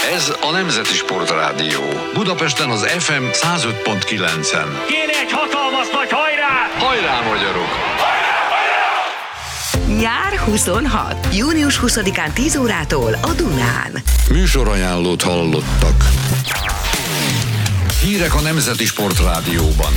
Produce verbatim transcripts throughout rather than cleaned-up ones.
Ez a Nemzeti Sportrádió. Budapesten az ef em száz öt pont kilencen. Kéne egy hatalmas nagy hajrá! Hajrá, magyarok! Nyár huszonhat. június huszadikán tíz órától a Dunán. Műsorajánlót hallottak. Hírek a Nemzeti Sportrádióban.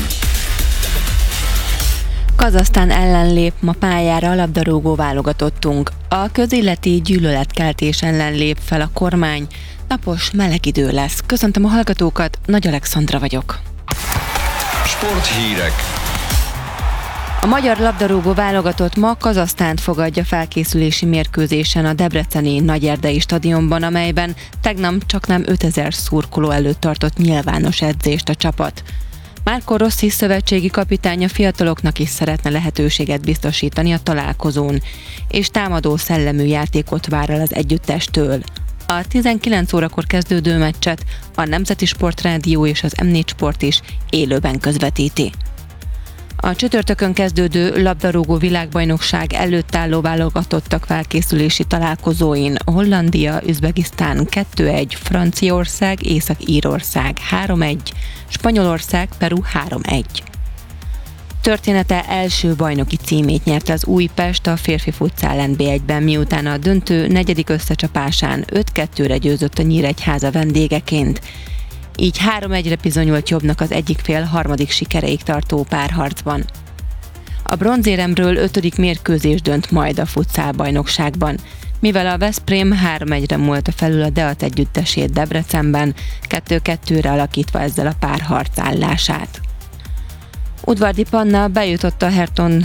Kazahsztán ellen lép ma pályára a labdarúgó válogatottunk. A közéleti gyűlöletkeltés ellen lép fel a kormány. Napos, meleg idő lesz. Köszöntöm a hallgatókat, Nagy Alexandra vagyok. Sporthírek. A magyar labdarúgó válogatott ma Kazahsztánt fogadja felkészülési mérkőzésen a debreceni Nagyerdei stadionban, amelyben tegnap csaknem ötezer szurkoló előtt tartott nyilvános edzést a csapat. Marco Rossi szövetségi kapitány a fiataloknak is szeretne lehetőséget biztosítani a találkozón, és támadó szellemű játékot vár el az együttestől. A tizenkilenc órakor kezdődő meccset a Nemzeti Sportrádió és az em négy Sport is élőben közvetíti. A csütörtökön kezdődő labdarúgó világbajnokság előtt álló válogatottak felkészülési találkozóin Hollandia, Üzbegisztán kettő egy, Franciaország, Észak-Írország három egy, Spanyolország, Peru három egy. Története első bajnoki címét nyerte az Újpest a férfi futszál en bé egyben, miután a döntő negyedik összecsapásán öt kettőre győzött a Nyíregyháza vendégeként. Így három egyre bizonyult jobbnak az egyik fél harmadik sikereig tartó párharcban. A bronzéremről ötödik mérkőzés dönt majd a futszálbajnokságban, mivel a Veszprém három egyre múlta felül a Deat együttesét Debrecenben, kettő kettőre alakítva ezzel a párharc állását. Udvardi Panna bejutott a Herton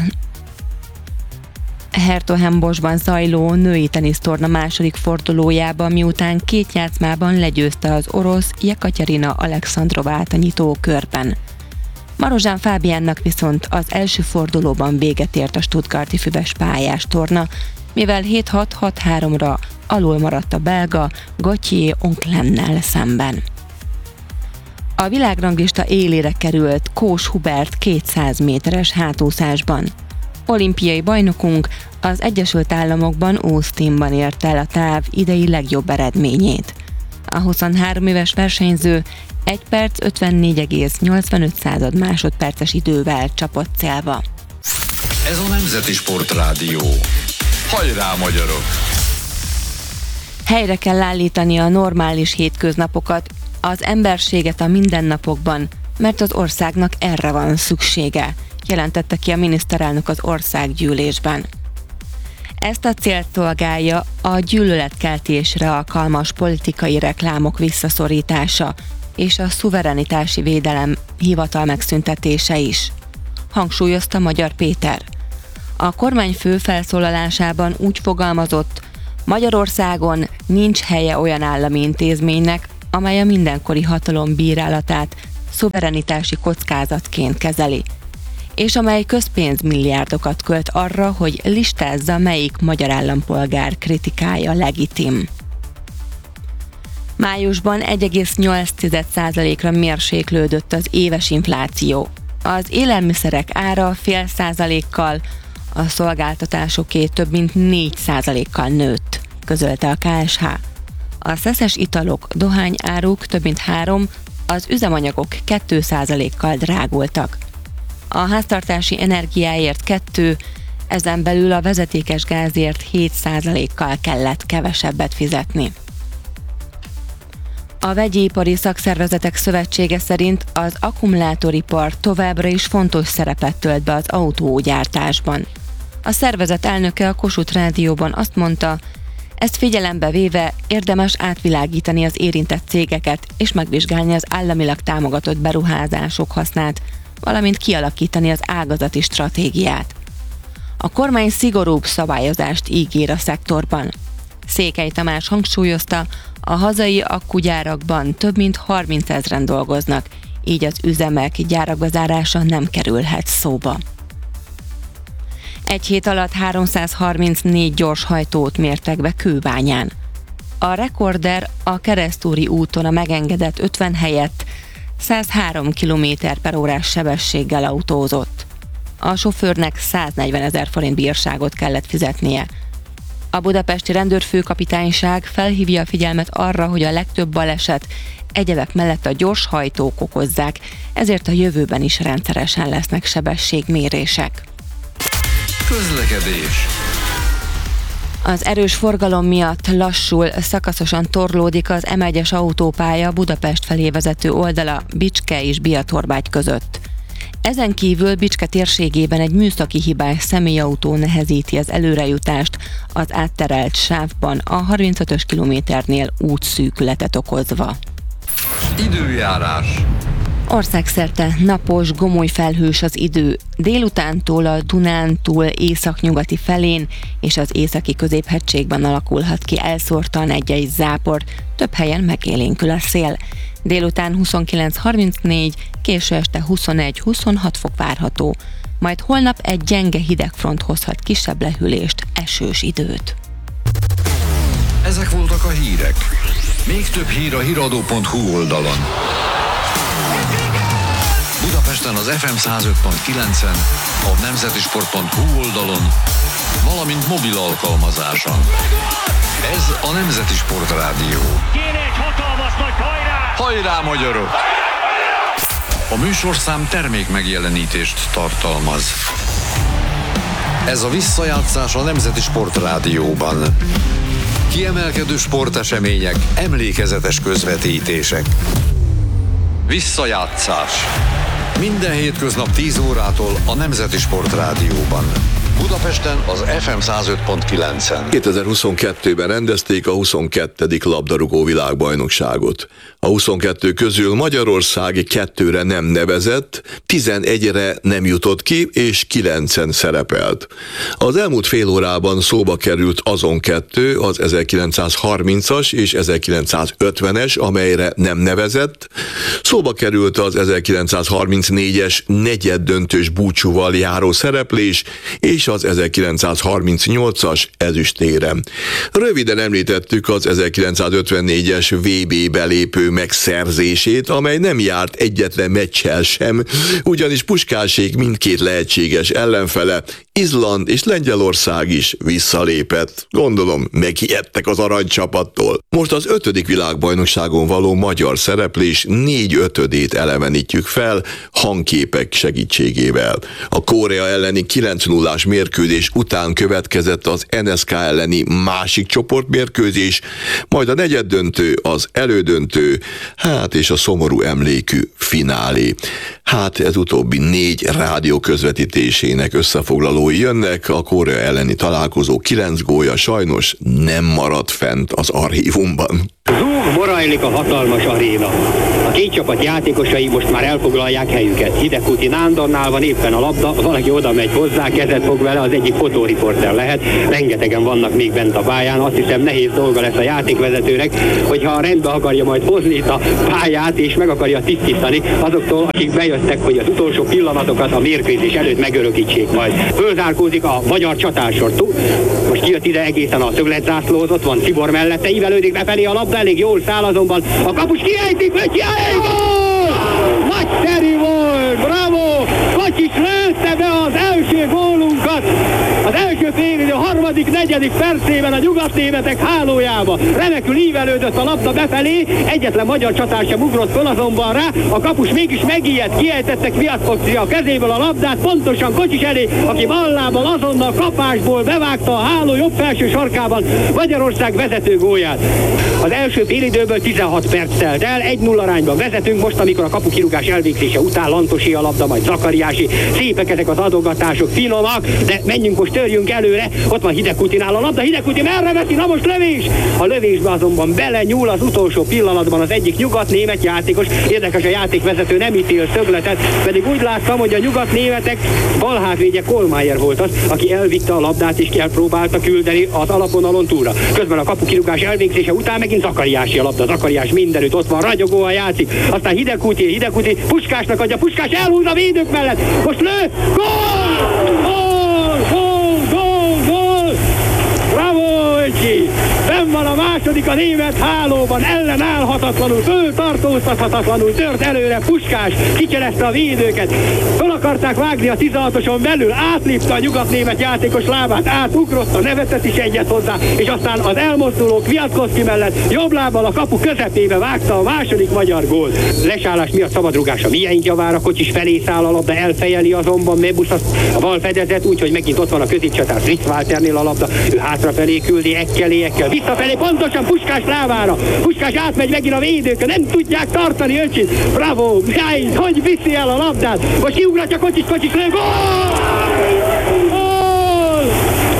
Hertogenboschban zajló női tenisztorna második fordulójába, miután két játszmában legyőzte az orosz Jekaterina Alexandrovát a nyitókörben. Marozsán Fábiánnak viszont az első fordulóban véget ért a stuttgarti füves pályás torna, mivel hét hat hat háromra alul maradt a belga Gauthier Onklennel szemben. A világranglista élére került Kós Hubert kétszáz méteres hátúszásban. Olimpiai bajnokunk az Egyesült Államokban, Austinban ért el a táv idei legjobb eredményét. A huszonhárom éves versenyző egy perc ötvennégy egész nyolcvanöt másodperces idővel csapott célba. Ez a Nemzeti Sportrádió. Hajrá, magyarok! Helyre kell állítani a normális hétköznapokat, az emberséget a mindennapokban, mert az országnak erre van szüksége, jelentette ki a miniszterelnök az országgyűlésben. Ezt a célt szolgálja a gyűlöletkeltésre alkalmas politikai reklámok visszaszorítása és a szuverenitási védelem hivatal megszüntetése is, hangsúlyozta Magyar Péter. A kormányfő felszólalásában úgy fogalmazott, Magyarországon nincs helye olyan állami intézménynek, amely a mindenkori hatalom bírálatát szuverenitási kockázatként kezeli, és amely közpénzmilliárdokat költ arra, hogy listázza, melyik magyar állampolgár kritikája legitim. Májusban egy egész nyolc százalékra mérséklődött az éves infláció. Az élelmiszerek ára fél százalékkal, a szolgáltatásoké több mint négy százalékkal nőtt, közölte a ká es há. A szeszes italok, dohányáruk több mint három, az üzemanyagok két százalékkal drágultak. A háztartási energiáért kettő, ezen belül a vezetékes gázért hét százalékkal kellett kevesebbet fizetni. A Vegyipari Szakszervezetek Szövetsége szerint az akkumulátoripar továbbra is fontos szerepet tölt be az autógyártásban. A szervezet elnöke a Kossuth Rádióban azt mondta, ezt figyelembe véve érdemes átvilágítani az érintett cégeket és megvizsgálni az államilag támogatott beruházások hasznát, valamint kialakítani az ágazati stratégiát. A kormány szigorúbb szabályozást ígér a szektorban. Székely Tamás hangsúlyozta, a hazai akkugyárakban több mint harmincezren dolgoznak, így az üzemek gyárakba zárása nem kerülhet szóba. Egy hét alatt háromszázharmincnégy gyorshajtót mértek be Kőbányán. A rekorder a Keresztúri úton a megengedett ötven helyett száz három kilométer per órás sebességgel autózott. A sofőrnek száznegyvenezer forint bírságot kellett fizetnie. A budapesti rendőrfőkapitányság felhívja a figyelmet arra, hogy a legtöbb baleset egyebek mellett a gyorshajtók okozzák, ezért a jövőben is rendszeresen lesznek sebességmérések. Közlekedés. Az erős forgalom miatt lassul, szakaszosan torlódik az em egyes autópálya Budapest felé vezető oldala Bicske és Biatorbágy között. Ezen kívül Bicske térségében egy műszaki hibás személyautó nehezíti az előrejutást az átterelt sávban a harmincötös kilométernél útszűkületet okozva. Időjárás. Országszerte napos, gomoly felhős az idő. Délutántól a Dunántúl északnyugati felén és az északi középhegységben alakulhat ki elszórtan egy-egy zápor, több helyen megélénkül a szél. Délután huszonkilenc harmincnégy, késő este huszonegy huszonhat fok várható. Majd holnap egy gyenge hidegfront hozhat kisebb lehűlést, esős időt. Ezek voltak a hírek. Még több hír a híradó pont hu oldalon. Budapesten az ef em száz öt pont kilencen, a nemzetisport pont hu oldalon, valamint mobil alkalmazáson. Ez a Nemzeti Sportrádió. Kéne egy hatalmas nagy hajrá! Hajrá, magyarok! A műsorszám termék megjelenítést tartalmaz. Ez a visszajátszás a Nemzeti Sportrádióban. Kiemelkedő sportesemények, emlékezetes közvetítések. Visszajátszás. Minden hétköznap tíz órától a Nemzeti Sportrádióban. Budapesten az ef em száz öt pont kilencen. kétezer-huszonkettőben rendezték a huszonkettedik labdarúgó világbajnokságot. A huszonkettő közül Magyarország kettőre nem nevezett, tizenegyre nem jutott ki, és kilencen szerepelt. Az elmúlt fél órában szóba került azon kettő, az ezerkilencszázharmincas és ezerkilencszázötvenes, amelyre nem nevezett. Szóba került az ezerkilencszázharmincnégyes negyeddöntős búcsúval járó szereplés, és az ezerkilencszázharmincnyolcas ezüstérem. Röviden említettük az ezerkilencszázötvennégyes vé bé belépő megszerzését, amely nem járt egyetlen meccsel sem, ugyanis Puskásék mindkét lehetséges ellenfele, Izland és Lengyelország is visszalépett. Gondolom, megijedtek az aranycsapattól. Most az ötödik világbajnokságon való magyar szereplés négy ötödét elevenítjük fel hangképek segítségével. A Korea elleni kilenc nullás mérkőzés után következett az en es ká elleni másik csoportmérkőzés, majd a negyeddöntő, az elődöntő, hát és a szomorú emlékű finálé. Hát ez utóbbi négy rádió közvetítésének összefoglalói jönnek, a Korea elleni találkozó kilenc gólya sajnos nem maradt fent az archívumban. Zúg, morajlik a hatalmas aréna. A két csapat játékosai most már elfoglalják helyüket. Hidegkúti Nándornál van éppen a labda, valaki oda megy hozzá, kezet fog vele, az egyik fotóriporter lehet. Rengetegen vannak még bent a pályán, azt hiszem nehéz dolga lesz a játékvezetőnek, hogyha rendbe akarja majd hozni itt a pályát és meg akarja tisztítani azoktól, akik bejöttek, hogy az utolsó pillanatokat a mérkőzés előtt megörökítsék majd. Fölzárkózik a magyar csatársor. Most kijött ide egészen a szögletzászlóhoz, ott van Tibor mellette, ívelődik befelé a labda, elég jól száll azonban. A kapus kiejtik, hogy kiejtik, gól! Nagyszerű volt, bravo! Kocsis lőtte be az első gólunkat. Az első félidő harmadik, negyedik percében a nyugatnémetek hálójába. Remekül ívelődött a labda befelé, egyetlen magyar csatár sem ugrott föl azonban rá, a kapus mégis megijedt, kiejtettek Kwiatkowski a kezéből a labdát, pontosan Kocsis elé, aki ballából azonnal kapásból bevágta a háló jobb felső sarkában Magyarország vezető gólját. Az első félidőből tizenhat perc telt el, egy nulla arányban vezetünk most, amikor a kapukirúgás elvégzése után Lantosi a labda, majd Zakariási. Szépek ezek az adogatások, finomak, de menjünk most, törjünk előre. Ott van Hidegkutinál a labda, Hidegkuti merre veszi, na most lövés! A lövésbe azonban bele nyúl az utolsó pillanatban az egyik nyugatnémet játékos. Érdekes, a játékvezető nem ítél szögletet, pedig úgy láttam, hogy a nyugatnémetek balhátvédje Kohlmeier volt az, aki elvitte a labdát és elpróbálta küldeni az alaponalon túlra. Közben a kapukirúgás elvégzése után megint Zakariási a labda, Zakariás mindenütt ott van, ragyogóan játszik, aztán Hidegkuti, Hidegkuti Puskásnak adja, Puskás elhúz a védők mellett, most lő, gól! Gól! Gól! Gól! Gól! Bravo, Öcsi! Nem benn van a második a német hálóban, ellenállhatatlanul, föltartóztathatatlanul tört előre Puskás, kicselezte a védőket, föl akarták vágni a tizenhatoson belül, átlépte a nyugatnémet játékos lábát, átugrott, a nevetett is egyet hozzá, és aztán az elmozduló Kwiatkowski mellett jobb lábbal a kapu közepébe vágta a második magyar gól. Lesállás miatt szabadrugás a miénk javára, Kocsis felé száll a labda, elfejeli azonban Mebusz a bal fedezet, úgyhogy megint ott van a középcsatár Fritz Walternél a labda, ő hátrafelé küldi, ekkel, ekkel, visszafelé, pontosan Puskás lábára. Puskás átmegy megint a védők, nem tudják tartani öcsit. Bravo, Jáj, hogy viszi el a labdát. Most kiugratja Kocsis, Kocsis lő, gól! Gól!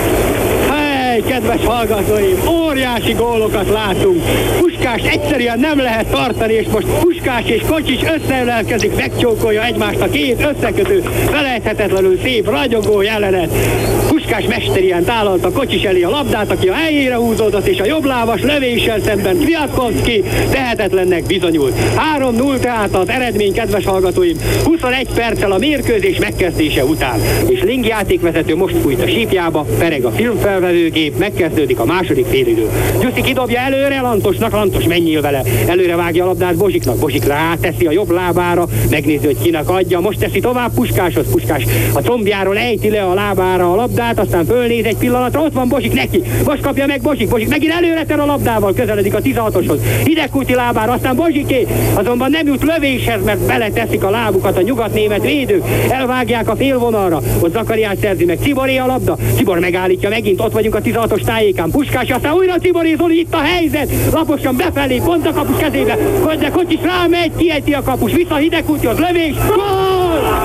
Hey, kedves hallgatóim, óriási gólokat látunk. Puskás egyszerűen nem lehet tartani, és most Puskás és Kocsis összeölelkezik, megcsókolja egymást a két összekötő, felejthetetlenül szép, ragyogó jelenet. Puskás mesterien tálalta Kocsis elé a labdát, aki a helyére húzódott, és a jobblábas lövéssel szemben Kwiatkowski tehetetlennek bizonyult. három null tehát az eredmény, kedves hallgatóim, huszonegy perccel a mérkőzés megkezdése után. És Ling játékvezető most fújt a sípjába, pereg a filmfelvevőgép, megkezdődik a második félidő. Gyuszi kidobja előre Lantosnak, Lantos menjél vele. Előre vágja a labdát Bozsiknak, Bozsik ráteszi a jobb lábára, megnézi, hogy kinek adja, most teszi tovább Puskáshoz, Puskás a combjáról ejti le a lábára a labdát, aztán fölnéz egy pillanatra, ott van Bozsik neki, most kapja meg Bozsik, Bozsik megint előre ter a labdával, közeledik a tizenhatoshoz, Hidegkuti lábára, aztán Bozsiké, azonban nem jut lövéshez, mert beleteszik a lábukat a nyugatnémet védők, elvágják a félvonalra, ott Zakariás szerzi meg, Ciboré a labda, Cibor megállítja megint, ott vagyunk a tizenhatos tájékán, Puskás, aztán újra Ciboré, Zoli, itt a helyzet, laposan befelé, pont a kapus kezébe, de Kocsis rámegy, kiejti a kapus, vissza Hidegkutihoz, lövés, gól!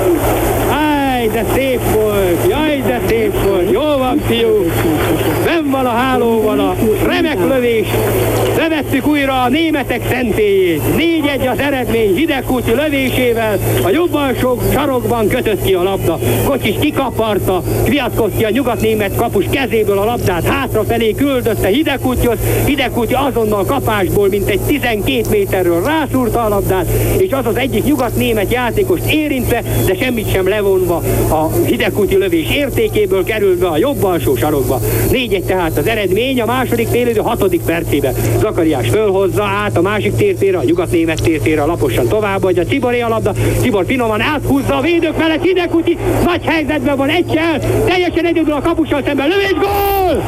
Jaj, de szép volt, jaj, de szép volt, jó van, fiú, benn van a hálóban a remek lövés, bevettük újra a németek szentélyét, négy egy az eredmény, Hidegkuti lövésével, a jobb alsó sarokban kötött ki a labda, Kocsis kikaparta, Kwiatkowski a nyugatnémet kapus kezéből a labdát, hátrafelé küldötte Hidegkutihoz, Hidegkuti azonnal kapásból, mint egy tizenkét méterről rászúrta a labdát, és az az egyik nyugatnémet játékost érintve, de semmit sem levonva, a Hidegkuti lövés értékéből került be a jobb alsó sarokba. négy egy tehát az eredmény, a második félidő hatodik percébe. Zakariás fölhozza át a másik térfére, a nyugatnémet térfére, laposan továbbadja, Ciboré a labda, Cibor finoman áthúzza a védők mellett, Hidegkuti nagy helyzetben van, egysel, teljesen egyedül a kapussal szemben, lövés, gól!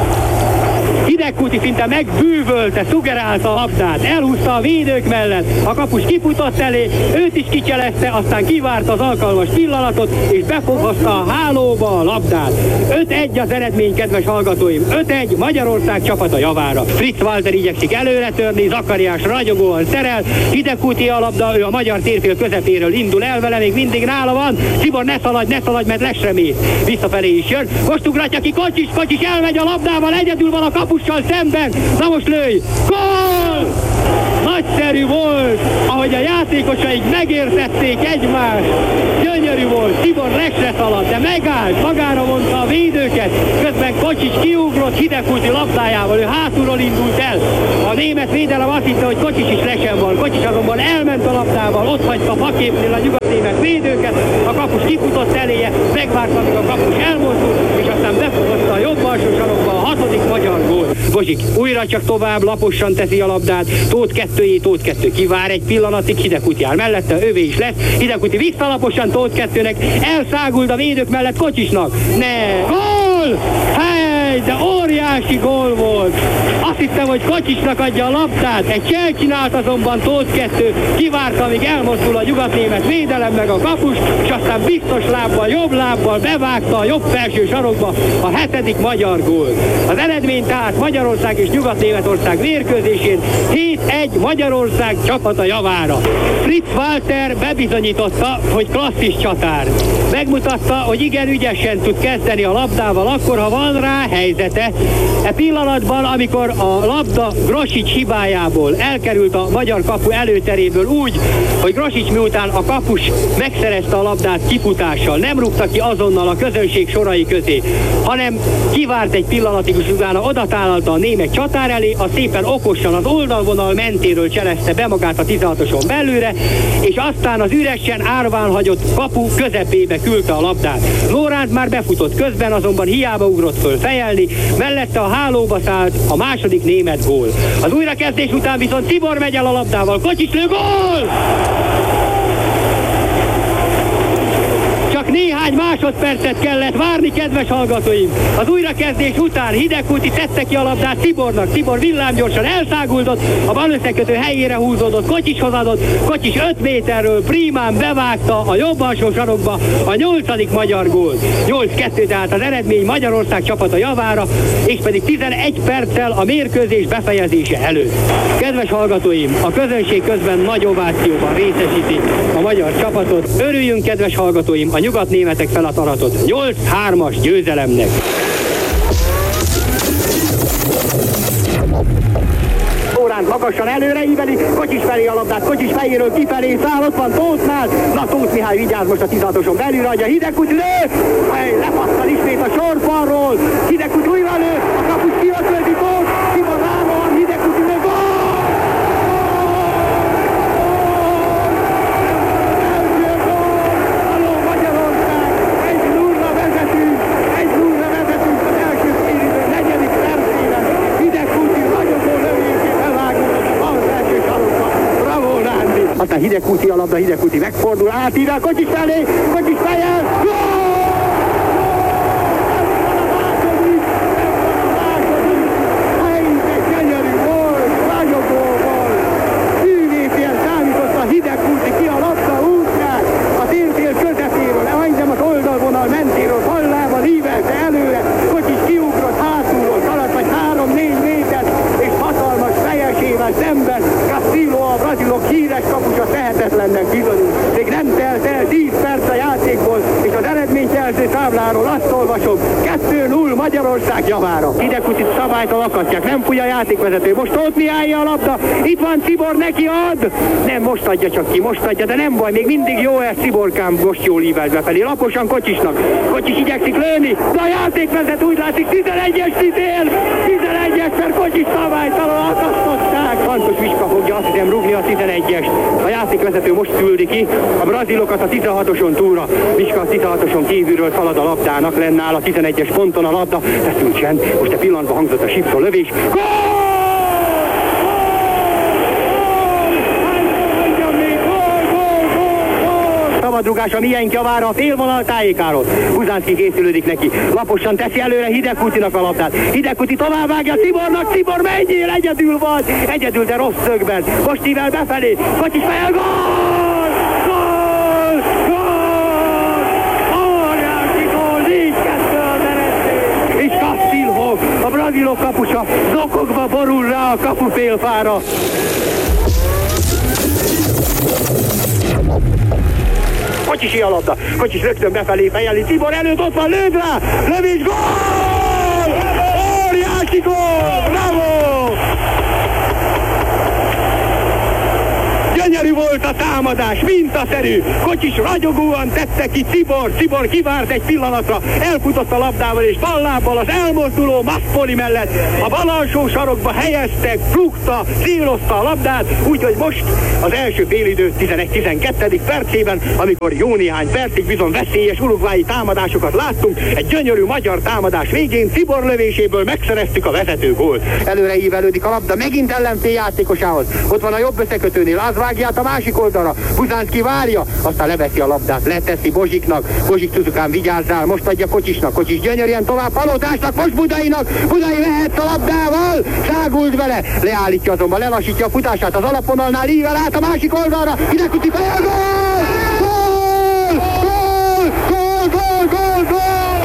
Hidegkuti szinte megbűvölte, szugerálta a labdát, elhúzta a védők mellett, a kapus kifutott elé, őt is kicselezte, aztán kivárta az alkalmas pillanatot, és befogozta a hálóba a labdát. öt egy az eredmény, kedves hallgatóim, öt egy Magyarország csapata javára. Fritz Walter igyekszik előre törni, Zakariás ragyogóan szerel, Hidegkuti a labda, ő a magyar térfél közepéről indul el vele, még mindig nála van, Cibor ne szaladj, ne szaladj, mert lesre mész. Visszafelé is jön, most ugratja ki Kocsis, Kocsis elmegy a labdával, egyedül van a kapussal szemben, na most lőj, gól! Nagyszerű volt, ahogy a játékosaik megértették egymást, gyönyörű volt, Cibor lesre szaladt, de megállt, magára vonta a védőket, közben Kocsis kiugrott Hidegkuti labdájával, ő hátulról indult el, a német védelem azt hitte, hogy Kocsis is lesen van, Kocsis azonban elment a labdával, ott hagyta a faképnél a nyugatnémet védőket, a kapus kifutott eléje, megvárta, amíg a kapus elmozdult, és aztán befogozta a jobb alsó sarokba a hatodik magyar gól. Bozsik újra csak tovább, laposan teszi a labdát, Tóth kettőjé, Tóth kettő kivár egy pillanatig, Hidegkuti áll mellette, övé is lesz, Hidegkuti visszalaposan Tóth kettőnek, elszágult a védők mellett Kocsisnak, ne, gól! Hely, de óriási gól volt! Azt hittem, hogy Kocsisnak adja a labdát, egy csel csinált azonban Tóth kettő, kivárta, amíg elmozdul a nyugatnémet védelem meg a kapus, és aztán biztos lábbal, jobb lábbal bevágta a jobb felső sarokba a hetedik magyar gól. Az eredmény tehát Magyarország és Nyugat-Németország mérkőzésén hét egy Magyarország csapata javára. Fritz Walter bebizonyította, hogy klasszis csatár. Megmutatta, hogy igen ügyesen tud kezdeni a labdával akkor, ha van rá helyzete. E pillanatban, amikor a labda Grosics hibájából elkerült a magyar kapu előteréből úgy, hogy Grosics miután a kapus megszerezte a labdát kifutással, nem rúgta ki azonnal a közönség sorai közé, hanem kivárt egy pillanatig, és utána odatálalta a német csatár elé, a szépen okosan az oldalvonal mentéről cselezte be magát a tizenhatoson belőle, és aztán az üresen árván hagyott kapu közepébe küldte a labdát. Lóránt már befutott közben, azonban hiába ugrott föl fejelni, ünnepelni, mellette a hálóba szállt a második német gól. Az újrakezdés után viszont Tibor megy el a labdával, Kocsis lő, gól! Csak néhány másodpercet kellett várni, kedves hallgatóim. Az újrakezdés után Hidegkúti tette ki a labdát Tibornak. Tibor villámgyorsan elszáguldott, a bal összekötő helyére húzódott, Kocsishoz adott. Kocsis öt méterről prímán bevágta a jobb alsó sarokba a nyolcadik magyar gólt. nyolc kettő tehát az eredmény Magyarország csapata javára, és pedig tizenegy perccel a mérkőzés befejezése előtt. Kedves hallgatóim, a közönség közben nagy ovációban részesíti a magyar csapatot. Örüljünk, kedves hallgatóim, a nyugatnémetek felett aratott nyolc hármas győzelemnek. Óránt magasan előre íveli, Kocsis felé a labdát, Kocsis fejéről kifelé száll, ott van Tóthnál. Na, Tóth Mihály vigyáz most a tizenhatoson belülre, adja Hidegkúti, lő! Lepasszal ismét a sorfalról, Hidegkúti újra lő, a kapus kiötölti Tóth, Tibor rámon, Hidegkúti lő, gól! Aztán Hidegkúti a labda, Hidegkúti megfordul, átír a Kocsis felé, Kocsis fejjel, gól! Gyönyörű volt, ragyogó volt, művészien számított a Hidegkúti ki a labda útját, a térfél közepéről, engem az oldalvonal mentéről, ballával ívelte előre, Kocsis kiugrott hátulról, szaladt vagy három-négy méter, és hatalmas fejesével szemben Castillo, a brazilok híres kapusa tehetetlennek bizonyul. Még nem telt el tíz perc a játékból, és az eredményjelző tábláról azt olvasom, kettő null Magyarország javára. Hidegkútit szabálytal akasztják, nem fúj a játékvezető. Most Tóth Mihály a labda, itt van Tibor, neki ad! Nem, most adja csak ki, most adja, de nem baj, még mindig jó ez, Tiborkám most jól ívelt befelé. Laposan Kocsisnak. Kocsis igyekszik lőni, de a játékvezető úgy látszik, tizenegyes titél, tizenegyes, mert Kocsis szabálytalan akasztották. Antos Miska fogja, azt hiszem, rúgni a tizenegyest. A játékvezető most küldi ki a brazilokat a tizenhatoson túlra. Miska a tizenhatoson kívülről szalad a labdának, lenne áll a tizenegyes ponton a labda. Feszült csend, most a pillanatban hangzott a sipszó lövés. Gól! Szabadrugás a miénk javára a félvonal tájékáról. Buzánszki készülődik neki. Laposan teszi előre Hidegkútinak a labdát. Hidegkúti továbbvágja Tibornak. Tibor mennyire egyedül van. Egyedül, de rossz szögben. Most ível befelé. Kocsis fejel. Gól! Gól! Gól! Óriási gól! négy kettő az eredmény. És Castillo, a brazilok kapusa, zokogva borul rá a kapufélfára. Kocsisi a labda, Kocsis rögtön befelé fejeli, Tibor előtt, ott van, lőd rá, lövés, gól! Óriási gól! Bravo! Gyönyörű volt a támadás, mintaszerű. Kocsis ragyogóan tette ki Tibor, Tibor kivárt egy pillanatra, elfutott a labdával és ballábbal az elmozduló Maspoli mellett a bal alsó sarokba helyezte, rúgta, célozta a labdát, úgyhogy most az első félidő tizenegy-tizenkettő percében, amikor jó néhány percig bizony veszélyes urugvái támadásokat láttunk, egy gyönyörű magyar támadás végén Tibor lövéséből megszereztük a vezető gólt. Előre ívelődik a labda, megint ellenfél játékosához. Ott van a jobb összekötőnél, az vágja át a másik oldalra, Buzánszki várja, aztán leveszi a labdát, leteszi Bozsiknak, Bozsik Tuzukán vigyázzál, most adja Kocsisnak, Kocsis gyönyörűen tovább Palotásnak, most Budainak, Budai vehet a labdával, szágult vele, leállítja azonban, lelassítja a futását az alapvonalnál, ível át a másik oldalra, Hidegkúti fejel, gól! Gól! Gól! Gól! Gól! Gól!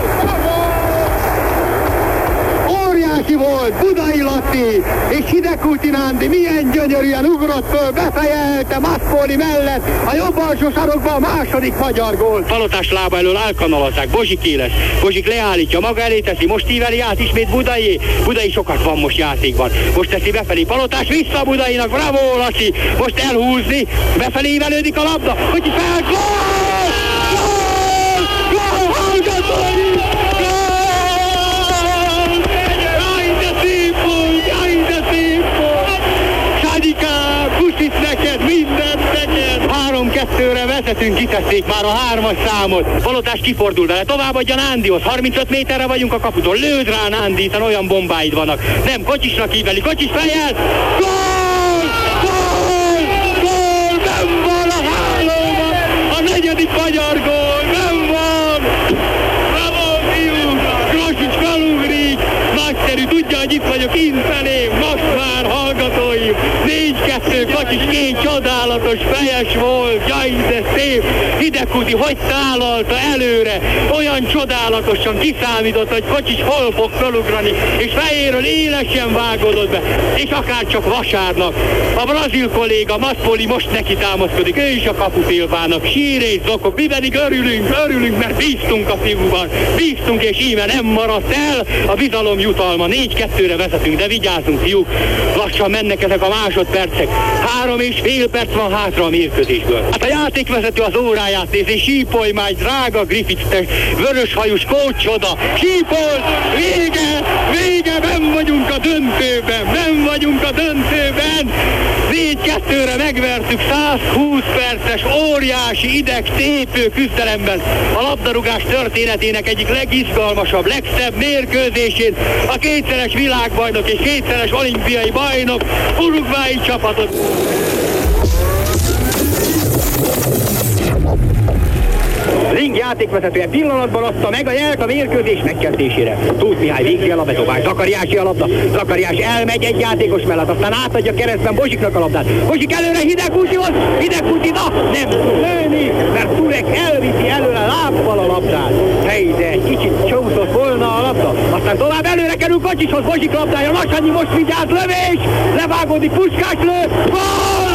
Óriási volt Budai Latti és Hidegkúti Nándi, milyen gyönyörűen ugrott föl, befejelte Maspoli mellett a jobb alsó sarokba a második magyar gól. Palotás lába elől elkanalazzák, Bozsiké lesz, Bozsik leállítja, maga elé teszi, most íveli át ismét Budai, Budai sokat van most játékban, most teszi befelé Palotás, vissza Budainak, bravo Laci, most elhúzni, befelé ívelődik a labda, hogy fel, gól! Gól! Gól! Hallgatói! Neked, mindent neked! három kettőre vezetünk, kiteszik már a hármas számot. Balotás kifordul vele, továbbadja Nándihoz, harmincöt méterre vagyunk a kaputól, lőd rá Nándi, hiszen olyan bombáid vannak. Nem, Kocsisnak híveli, Kocsis fejjel, gól! Gól! Gól! Nem van a hálóban! A negyedik magyar gól! Nem van! Bravo, fiúk! Grosics felugrik! Nagyszerű, tudja, hogy itt vagyok innfelé, most már hallgatóim! négy kettő, Kocsis két csodálatos fejes volt, jaj, de szép! Hidegkúti hogy tálalta előre, olyan csodálatosan kiszámított, hogy Kocsis hol fog felugrani, és fejéről élesen vágódott be, és akár csak vasárnap. A brazil kolléga Maspoli most neki támaszkodik, ő is a kapufélbának, sír és zokog, mi pedig örülünk, örülünk, mert bíztunk a fiúban, bíztunk, és íme nem maradt el a bizalom jutalma. négy kettőre vezetünk, de vigyázzunk, fiúk, lassan mennek ezek a másodpercek. Három és fél perc van hátra a mérkőzésből. Hát a játékvezető az óráját nézi, sípolj már, drága Griffith, te vöröshajú kócsoda, sípolj, vége, vége, nem vagyunk a döntőben, nem vagyunk a döntőben. négy kettőre megvertük százhúsz perces óriási ideg tépő küzdelemben a labdarúgás történetének egyik legizgalmasabb, legszebb mérkőzésén a kétszeres világbajnok és kétszeres olimpiai bajnok uruguayi csapatot. Ring játékvezetője pillanatban adta meg a jelt a mérkőzés megkezdésére. Tóth Mihály végzi a labdadobás, Zakariási a labda, Zakariás elmegy egy játékos mellett, aztán átadja keresztben Bozsiknak a labdát. Bozsik előre Hidegkútihoz, Hidegkúti, na, nem tud lőni, mert Turek elviszi előre lábbal a labdát. Hely, de egy kicsit csúszott volna a labda, aztán tovább előre kerül Kocsishoz, Bozsik labdája, Lassanyi most vigyáz, lövés, levágódik, Puskás lő, gól!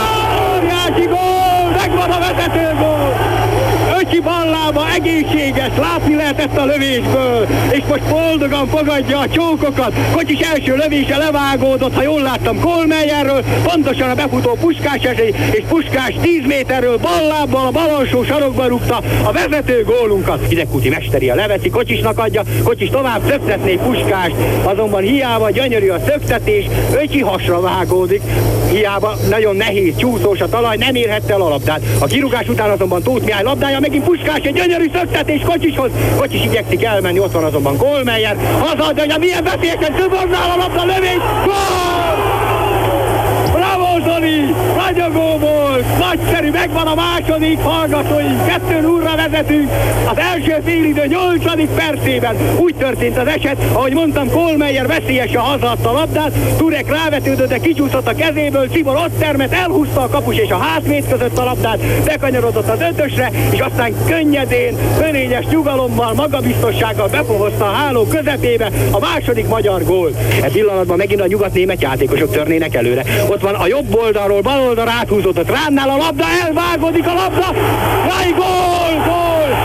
Óriási gól, megvan a vezető gól! Öcsi ballába egészséges, látni lehetett a lövésből, és most boldogan fogadja a csókokat. Kocsis első lövése levágódott, ha jól láttam, Kohlmeyerről, pontosan a befutó Puskás esély, és Puskás tíz méterről ballábbal a bal alsó sarokba rúgta a vezető gólunkat. Hidegkúti mesterie leveszi, Kocsisnak adja, Kocsis tovább szöktetné Puskást, azonban hiába gyönyörű a szöktetés, Öcsi hasra vágódik, hiába nagyon nehéz, csúszós a talaj, nem érhette el a labdát. A kirúgás után azonban Tóth Mihály labdája, megint Puskás, egy gyönyörű szöktetés Kocsishoz. Kocsis igyekszik elmenni, ott van azonban Kohlmeyer. Hazadja, hogy milyen veszélyesen Zubornál a labda, lövés, gól! Bravo, Zoli! Ragyogó volt! Nagyszerű, megvan a második, hallgatóink! Kettő nullra vezetünk az első félidő nyolcadik percében. Úgy történt az eset, ahogy mondtam, Kohlmeyer veszélyesen hazaadta a labdát, Turek rávetődött, de kicsúszott a kezéből, Cibor ott termett, elhúzta a kapus és a hátvéd között a labdát, bekanyarodott az ötösre, és aztán könnyedén, fölényes nyugalommal, magabiztossággal befohozta a háló közepébe a második magyar gól. E pillanatban megint a nyugat-német játékosok törnének előre. Ott van a jobb oldalról, bal oldalra áthúzódott Ránnál a labda, elvágódik a labda, jaj, gól, gól,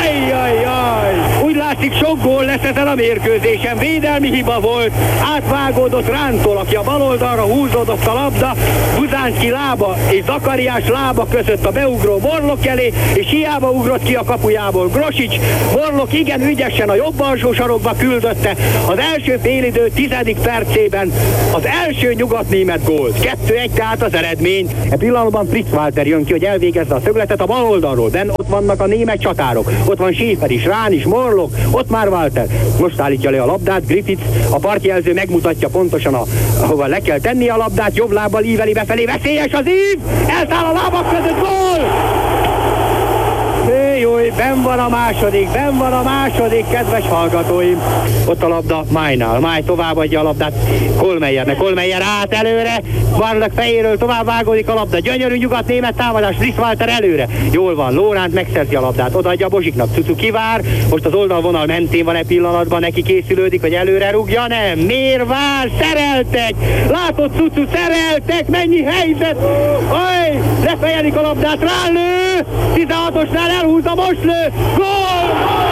ajjajjaj. Úgy látszik, sok gól lesz ezen a mérkőzésen, védelmi hiba volt, átvágódott Rántól, aki a bal oldalra húzódott a labda, Buzánszky lába és Zakariás lába között a beugró Morlok elé, és hiába ugrott ki a kapujából Grosics. Morlok igen ügyesen a jobb alsó sarokba küldötte az első félidő tizedik percében az első nyugatnémet gólt. kettő egy tehát az eredmény. E pillanatban Fritz Walter jön ki, hogy elvégezze a szögletet a bal oldalról. Ben ott vannak a német csatárok. Ott van Schäfer is, Rán is, Morlok, ott már Walter. Most állítja le a labdát, Griffith, a partjelző megmutatja pontosan, a, ahova le kell tenni a labdát, jobb lábbal íveli befelé, veszélyes az ív, elszáll a lábak között, gól! Júj, benn van a második, benn van a második, kedves hallgatóim. Ott a labda Májnál, Máj továbbadja a labdát Kohlmeyernek, Kohlmeyer át előre, Varlag fejéről tovább vágódik a labda, gyönyörű nyugat-német támadás, Fritz Walter előre. Jól van, Lóránt megszerzi a labdát, odaadja Bozsiknak, Cucu kivár, most az oldalvonal mentén van e pillanatban, neki készülődik, hogy előre rúgja, nem, miért vár, szereltek, látod Cucu, szereltek, mennyi helyzet, oj, lefejelik a labdát, rálő, tizenhatosnál elhúzza, most lő, gól!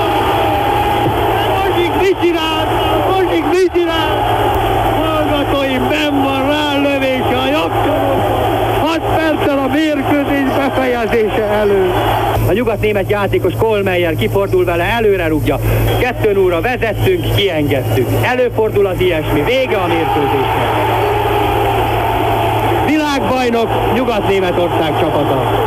Bozsik mit csinál? Bozsik mit csinál? Hallgatóim, benn van rálövése a jobbcsoron, hat perccel a mérkőzés befejezése előtt. A nyugat-német játékos Kohlmeyer kifordul vele, előre rúgja. kettő nullra vezettünk, kiengedtük. Előfordul az ilyesmi, vége a mérkőzésnek. Világbajnok Nyugat-Németország csapata.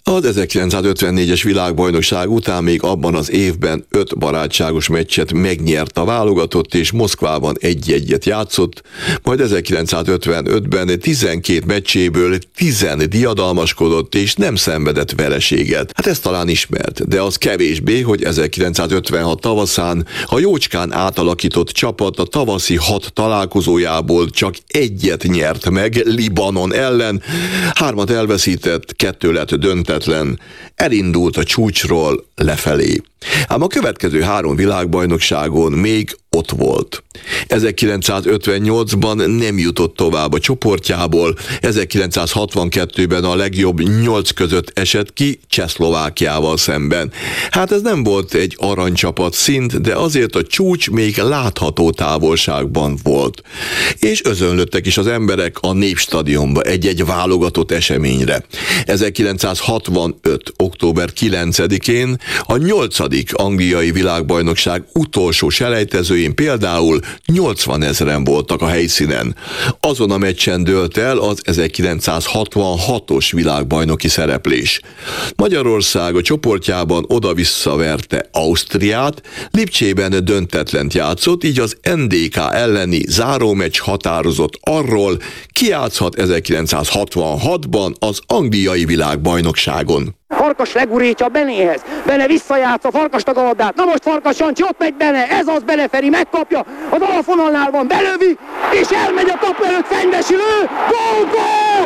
Az ezerkilencszázötvennégyes világbajnokság után még abban az évben öt barátságos meccset megnyert a válogatott, és Moszkvában egy-egyet játszott, majd ezerkilencszázötvenötben tizenkét meccséből tizen diadalmaskodott, és nem szenvedett vereséget. Hát ez talán ismert, de az kevésbé, hogy ezerkilencszázötvenhat tavaszán a jócskán átalakított csapat a tavaszi hat találkozójából csak egyet nyert meg Libanon ellen, hármat elveszített, kettő lett döntetlen, elindult a csúcsról lefelé. Ám a következő három világbajnokságon még ott volt. ezerkilencszázötvennyolcban nem jutott tovább a csoportjából, ezerkilencszázhatvankettőben a legjobb nyolc között esett ki Csehszlovákiával szemben. Hát ez nem volt egy aranycsapat szint, de azért a csúcs még látható távolságban volt. És özönlöttek is az emberek a Népstadionba egy-egy válogatott eseményre. ezerkilencszázhatvanöt. október kilencedikén a nyolcadik angliai világbajnokság utolsó selejtezőjén például nyolcvanezren voltak a helyszínen. Azon a meccsen dőlt el az ezerkilencszázhatvanhatos világbajnoki szereplés. Magyarország a csoportjában oda-vissza verte Ausztriát, Lipcsében döntetlent játszott, így az en dé ká elleni zárómeccs határozott arról, ki játszhat ezerkilencszázhatvanhatban az angliai világbajnokságon. Farkas legurítja Benéhez, Bene visszajátsza, Farkas a labdát, na most Farkas Jancsi, ott megy Bene, ez az Bene Feri, megkapja, az alfonalnál van, belövi, és elmegy a kapu előtt, Fenyvesi lő, gól, gól!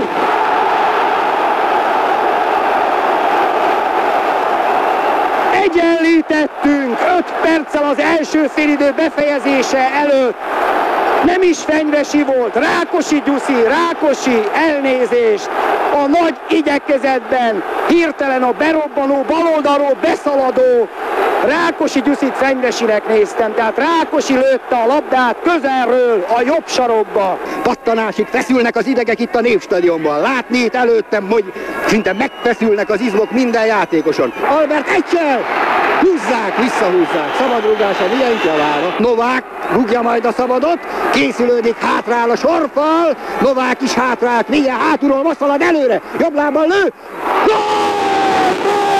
Egyenlítettünk öt perccel az első félidő befejezése előtt. Nem is Fenyvesi volt, Rákosi Gyuszi, Rákosi, elnézést. A nagy igyekezetben hirtelen a berobbanó, baloldalról beszaladó Rákosi Gyuszit Fenyvesinek néztem, tehát Rákosi lőtte a labdát közelről a jobb sarokba. Pattanásig feszülnek az idegek itt a Népstadionban. Látni itt előttem, hogy szinte megfeszülnek az izmok minden játékoson. Albert egyszer! Húzzák, visszahúzzák. Szabadrúgása milyen javára. Novák rúgja majd a szabadot, készülődik, hátrál a sorfal, Novák is hátrál, milyen hátulról most szalad előre, jobb lábbal lő. Gól!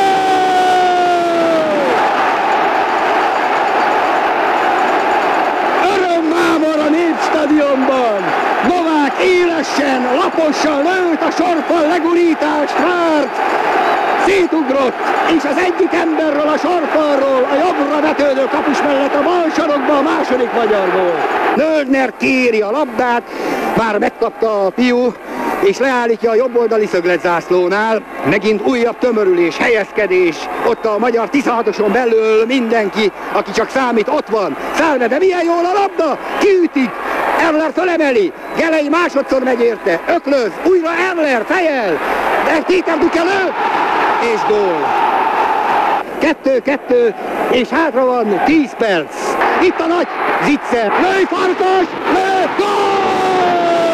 Örömmámor a Népstadionban. Novák élesen, laposan lőtt a sorfal, legurítás, Strárt szétugrott, és az egyik emberről a sorfalról a jobbra vetődő kapus mellett a bal sarokba a második magyar gól. Nöldner kéri a labdát, már megkapta a fiú, és leállítja a jobboldali szögletzászlónál. Megint újabb tömörülés, helyezkedés, ott a magyar tizenhatoson belül mindenki, aki csak számít, ott van. Szálve, de milyen jól a labda, kiütik, Erler fölemeli, Gelei másodszor megy érte, öklöz, újra Erler, fejel, de Péter Duke lő, és gól. Kettő-kettő, és hátra van tíz perc. Itt a nagy zicser. Lőj, Farkas! Lőj, gól!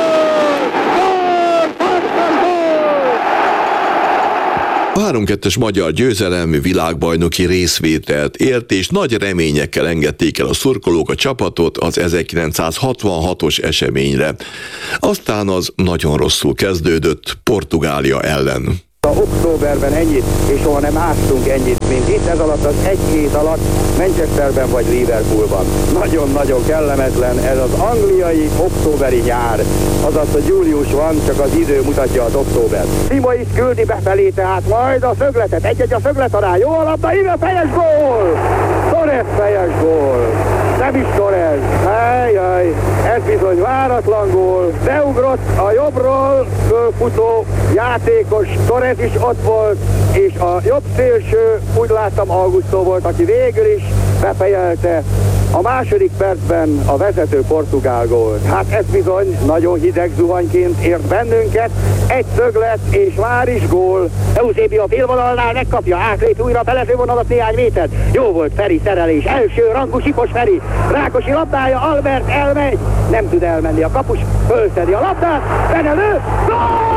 Gól! Farkas, gól! A három kettes magyar győzelem világbajnoki részvételt ért, és nagy reményekkel engedték el a szurkolók a csapatot az ezerkilencszázhatvanhatos eseményre. Aztán az nagyon rosszul kezdődött Portugália ellen. Októberben ennyit, és soha nem áztunk ennyit, mint itt ez alatt az egy hét alatt Manchesterben vagy Liverpoolban. Nagyon-nagyon kellemetlen ez az angliai októberi nyár. Azaz, hogy július van, csak az idő mutatja az októbert. Sima is küldi befelé, tehát majd a szögletet, egy-egy a szöglet alá, jó a labda, ide fejes gól! Torres fejes gól! Nem is Torres, ajjaj, ez bizony váratlan gól. Beugrott a jobbról fölfutó játékos, Torres is ott volt, és a jobb szélső, úgy láttam, Augusto volt, aki végül is befejelte a második percben a vezető portugál gól. Hát ez bizony nagyon hideg zuhanyként ért bennünket, egy szöglet és már is gól. Eusebio a félvonalnál megkapja, átlép újra a belező vonalat néhány métert. Jó volt Feri szerelés, első rangú Sipos Feri, Rákosi labdája, Albert elmegy, nem tud elmenni a kapus, fölszedi a labdát, Bene lő, gól!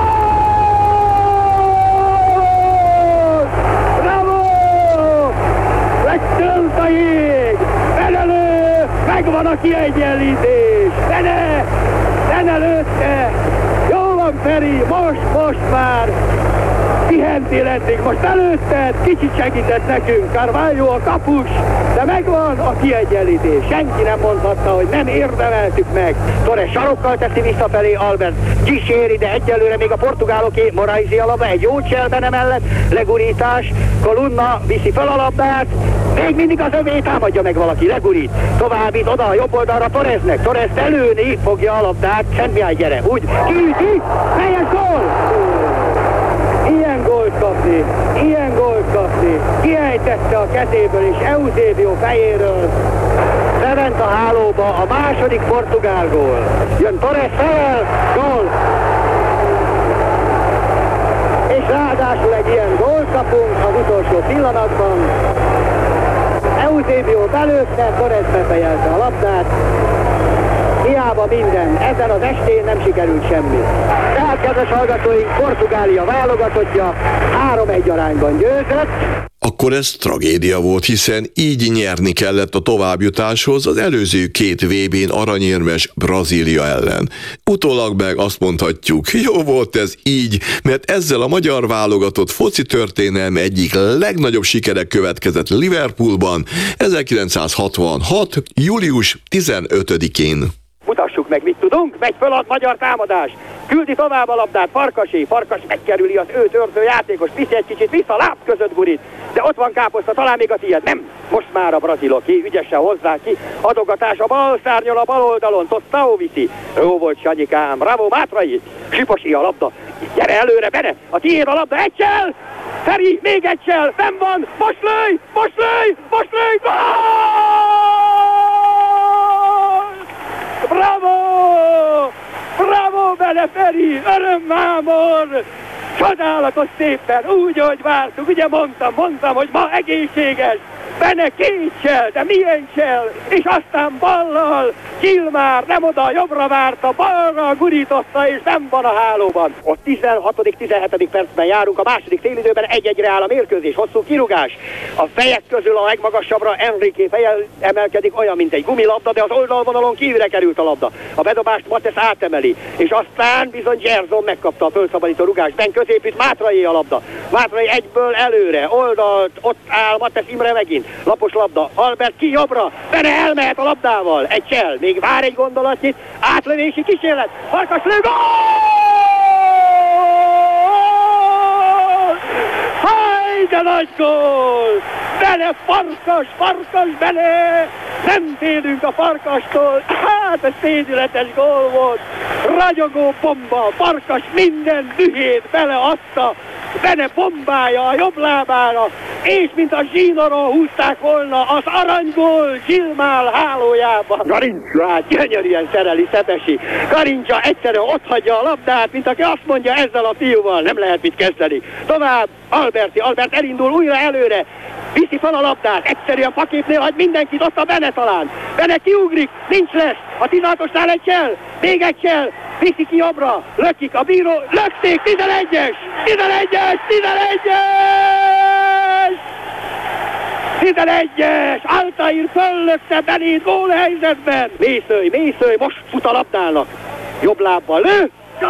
Megtölt a jég! Bene lő! Megvan a kiegyenlítés! Bene! Bene lőtte! Jó van Feri! Most, most már! Pihen! mentél eddig, most előtted, kicsit segített nekünk Carvalho a kapus, de megvan a kiegyenlítés. Senki nem mondhatta, hogy nem érdemeltük meg. Torres sarokkal teszi visszafelé, Albert kíséri, de egyelőre még a portugáloké. Moraizi a labda, egy jó cselben emellett, legurítás, Colunna viszi fel a labdát, még mindig az övé, támadja meg valaki, legurít, továbbít oda a jobb oldalra Torresnek, Torres előni, fogja a labdát, Szent Mihály, gyere, úgy, kiüti, helyes gól! Ilyen gólt kapni, ilyen gólt kapni, kiejtette a kezéből és Eusébio fejéről, bement a hálóba a második portugál gól. Jön Torres fel, gól! És ráadásul egy ilyen gólt kapunk az utolsó pillanatban. Eusébio belőtte, Torres befejelte a labdát. Hiába minden, ezen az estén nem sikerült semmi. Tehát, kedves hallgatóink, Portugália válogatottja három egy arányban győzött. Akkor ez tragédia volt, hiszen így nyerni kellett a továbbjutáshoz az előző két vé bén aranyérmes Brazília ellen. Utólag meg azt mondhatjuk, jó volt ez így, mert ezzel a magyar válogatott foci történelme egyik legnagyobb sikere következett Liverpoolban ezerkilencszázhatvanhat. július tizenötödikén. Mutassuk meg, mit tudunk, megy föl a magyar támadás, küldi tovább a labdát, Farkasé, Farkas megkerüli az ő törző játékos, viszi egy kicsit vissza, láb között gurít, de ott van Káposzta, talán még a tiéd, nem, most már a braziloké, ügyesen hozzá ki, adogatás a bal szárnyal a bal oldalon, Tostao viszi, jó volt Sanyikám, bravo Mátrai, Siposi a labda, gyere előre, Bene, a tiéd a labda, egy csel, Feri, még egy csel, fenn van, most lőj, most lőj, most lőj, gól! Bravo! Bravo, Bene Feri! Örömmámor! Csodálatos szépen, úgy, ahogy vártuk, ugye mondtam, mondtam, hogy ma egészséges, Bene két csel, de milyen csel, és aztán ballal, Gilmár nem oda, jobbra várta, balra gurította, és nem van a hálóban. A tizenhatodik tizenhetedik percben járunk, a második félidőben egy-egyre áll a mérkőzés, hosszú kirúgás. A fejek közül a legmagasabbra Enrique feje emelkedik, olyan, mint egy gumilabda, de az oldalvonalon kívülre került a labda. A bedobást Mattesz átemeli, és aztán bizony Gerson megkapta a fölszabadító rugás. Ben középít, Mátrai a labda. Mátrai egyből előre, oldalt, ott áll Mattesz Imre megint. Lapos labda, Albert ki jobbra, Bene elmehet a labdával, egy csel, még vár egy gondolatnyit, átlövési kísérlet, Farkas lő, gól! Haj, de nagy gól! Bene, Farkas, Farkas, Bene! Nem félünk a Farkastól, hát ez szédületes gól volt, ragyogó bomba, Farkas minden dühét beleadta, Bene bombája a jobb lábára, és mint a zsínoron húzták volna az aranygól Gilmár hálójában. Garincsát gyönyörűen szereli Szepesi. Garincsa egyszerűen otthagyja a labdát, mint aki azt mondja, ezzel a fiúval nem lehet mit kezdeni. Tovább Alberti, Albert elindul újra előre, viszi fel a labdát, egyszerűen faképnél hagy mindenkit, ott a Bene talán. Bene kiugrik, nincs lesz, a tizenhatosnál egy csel, még egy csel, viszi ki jobbra, lökik a bíró, lökték, tizenegyes, tizenegyes, tizenegyes! tizenegyes! Altair föllökte Benét gólhelyzetben! Mészőj, Mészőj, most fut a labdának. Jobb lábbal lő. Gól!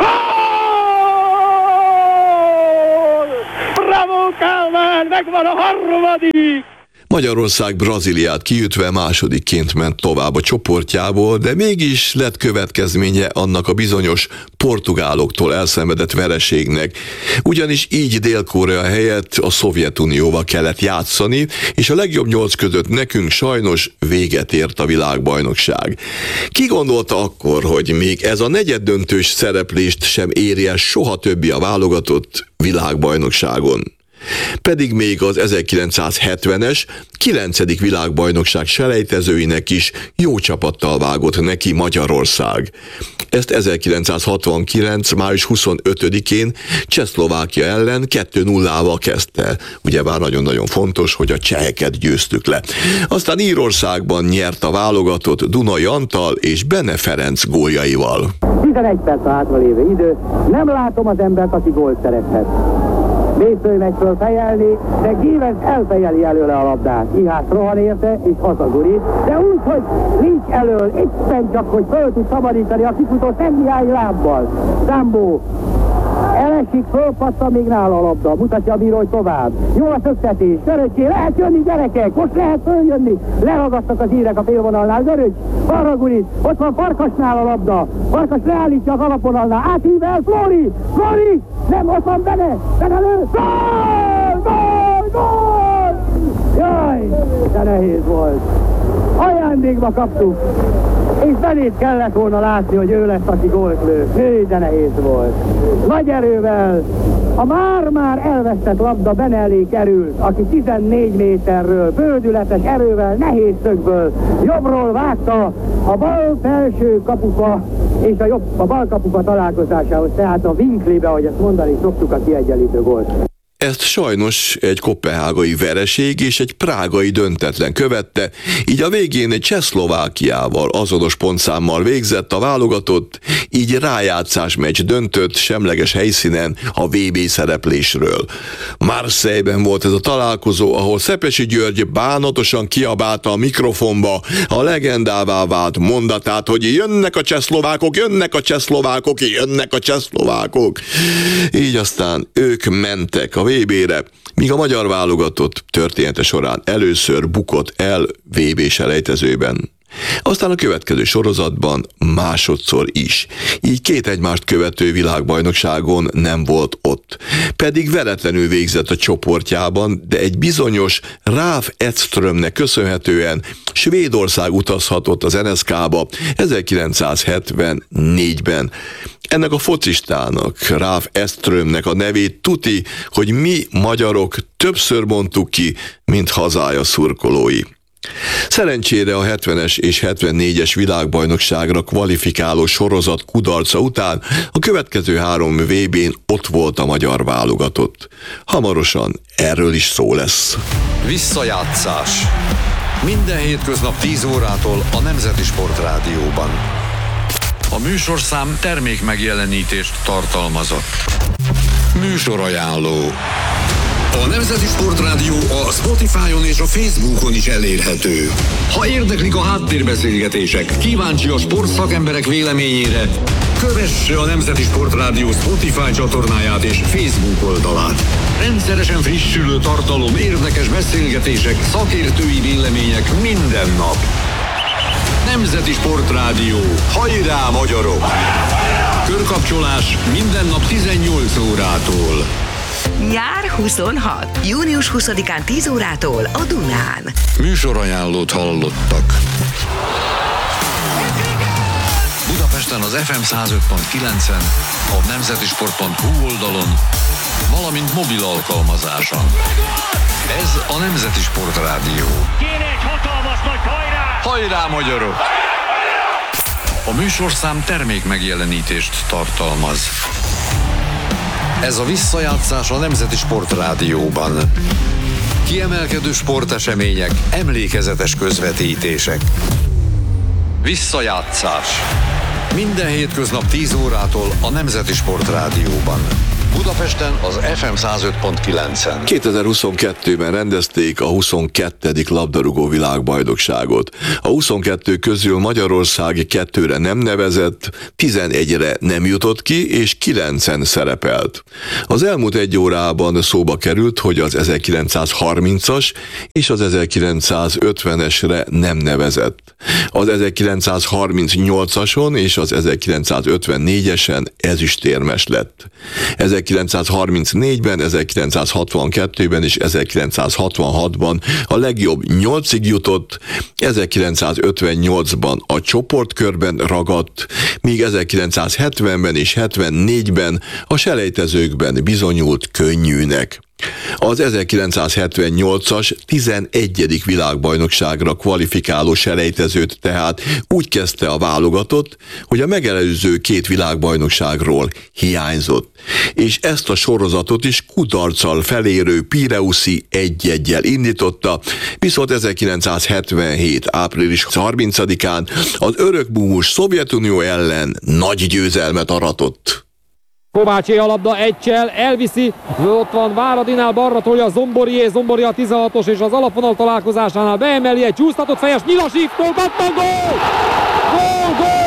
Bravo Kálmán, megvan a harmadik! Magyarország Brazíliát kiütve másodikként ment tovább a csoportjából, de mégis lett következménye annak a bizonyos portugáloktól elszenvedett vereségnek. Ugyanis így Dél-Korea helyett a Szovjetunióval kellett játszani, és a legjobb nyolc között nekünk sajnos véget ért a világbajnokság. Ki gondolta akkor, hogy még ez a negyeddöntős szereplést sem éri el soha többi a válogatott világbajnokságon? Pedig még az ezerkilencszázhetvenes kilencedik világbajnokság selejtezőinek is jó csapattal vágott neki Magyarország. Ezt ezerkilencszázhatvankilenc. május huszonötödikén Csehszlovákia ellen kettő nullával kezdte. Ugyebár nagyon-nagyon fontos, hogy a cseheket győztük le. Aztán Írországban nyert a válogatott Dunai Antal és Bene Ferenc góljaival. tizenegy perc a hátralévő idő, nem látom az embert, aki gólt szerethet. Mészőj megy föl fejelni, de Gívens elfejeli előle a labdát. Ihász rohan érte, és hazagurít, de úgy, hogy nincs elől, éppen csak, hogy föl tud szabadítani a kifutó Szent Mihály lábbal. Zambó leesik, fölpattan, még nála a labda. Mutatja a bíró, hogy tovább. Jó a szöktetés, Göröcsé, lehet jönni gyerekek, most lehet följönni. Leragadtak az írek a félvonalnál, Göröcs, balra gurít, ott van Farkasnál a labda. Farkas leállítja az alapvonalnál, áthív el, Flóri, Flóri, nem, ott van Bene, Bene lő, gól, gól, gól! Jaj, de nehéz volt. Ajándékba kaptuk, és Benét kellett volna látni, hogy ő lesz, aki gólt lő. Hű, de nehéz volt. Nagy erővel a már-már elvesztett labda Bene elé került, aki tizennégy méterről, bődületes erővel, nehéz szögből jobbról vágta a bal felső kapufa és a, jobb, a bal kapufa találkozásához, tehát a Winklibe, ahogy ezt mondani szoktuk, a kiegyenlítő gólt. Ezt sajnos egy koppenhágai vereség és egy prágai döntetlen követte, így a végén egy Csehszlovákiával azonos pontszámmal végzett a válogatott, így rájátszás meccs döntött semleges helyszínen a vé bé szereplésről. Marseille-ben volt ez a találkozó, ahol Szepesi György bánatosan kiabálta a mikrofonba a legendává vált mondatát, hogy jönnek a csehszlovákok, jönnek a csehszlovákok, jönnek a csehszlovákok. Így aztán ők mentek a vé bére, míg a magyar válogatott története során először bukott el vé bé selejtezőben. Aztán a következő sorozatban másodszor is. Így két egymást követő világbajnokságon nem volt ott. Pedig veretlenül végzett a csoportjában, de egy bizonyos Ralf Edströmnek köszönhetően Svédország utazhatott az en es ká-ba ezerkilencszázhetvennégyben. Ennek a focistának, Ralf Edströmnek a nevét tuti, hogy mi magyarok többször mondtuk ki, mint hazája szurkolói. Szerencsére a hetvenes és hetvennégyes világbajnokságra kvalifikáló sorozat kudarca után a következő három vé bén ott volt a magyar válogatott. Hamarosan erről is szó lesz. Visszajátszás. Minden hétköznap tíz órától a Nemzeti Sportrádióban. A műsorszám termék megjelenítést tartalmazott. Műsorajánló. A Nemzeti Sportrádió a Spotify-on és a Facebookon is elérhető. Ha érdeklik a háttérbeszélgetések, kíváncsi a sportszakemberek véleményére, kövesse a Nemzeti Sportrádió Spotify csatornáját és Facebook oldalát. Rendszeresen frissülő tartalom, érdekes beszélgetések, szakértői vélemények minden nap. Nemzeti Sportrádió. Hajrá, magyarok! Körkapcsolás minden nap tizennyolc órától. Nyár huszonhat. június huszadikán tíz órától a Dunán. Műsorajánlót hallottak. Budapesten az ef em száz öt pont kilencen, a nemzetisport pont hu oldalon, valamint mobil alkalmazáson. Ez a Nemzeti Sportrádió. Kéne egy hatalmas nagy hajrá! Hajrá, magyarok! A műsorszám termék megjelenítést tartalmaz. Ez a visszajátszás a Nemzeti Sportrádióban. Kiemelkedő sportesemények, emlékezetes közvetítések. Visszajátszás. Minden hétköznap tíz órától a Nemzeti Sportrádióban. Budapesten az ef em száz öt pont kilencen. kétezer-huszonkettőben rendezték a huszonkettedik labdarúgó világbajnokságot. A huszonkettő közül Magyarország kettőre nem nevezett, tizenegyre nem jutott ki, és kilencen szerepelt. Az elmúlt egy órában szóba került, hogy az ezerkilencszázharmincas és az ezerkilencszázötvenesre nem nevezett. Az ezerkilencszázharmincnyolcason és az ezerkilencszázötvennégyesen ezüstérmes lett. ezerkilencszázharmincnégyben, ezerkilencszázhatvankettőben és ezerkilencszázhatvanhatban a legjobb nyolcig jutott, ezerkilencszázötvennyolcban a csoportkörben ragadt, míg ezerkilencszázhetvenben és hetvennégyben a selejtezőkben bizonyult könnyűnek. Az ezerkilencszázhetvennyolcas tizenegyedik világbajnokságra kvalifikáló selejtezőt tehát úgy kezdte a válogatott, hogy a megelőző két világbajnokságról hiányzott, és ezt a sorozatot is kudarccal felérő Pireuszi egy-egyel indította, viszont ezerkilencszázhetvenhét április harmincadikán az örökbúvós Szovjetunió ellen nagy győzelmet aratott. Kovácsé a labda egycsel, elviszi, ott van Váradinál, balra tolja Zomborié, Zombori a tizenhatos és az alapvonal találkozásánál beemeli egy csúsztatott fejes Nyilasívtól, kattan, gól! Gól, gól,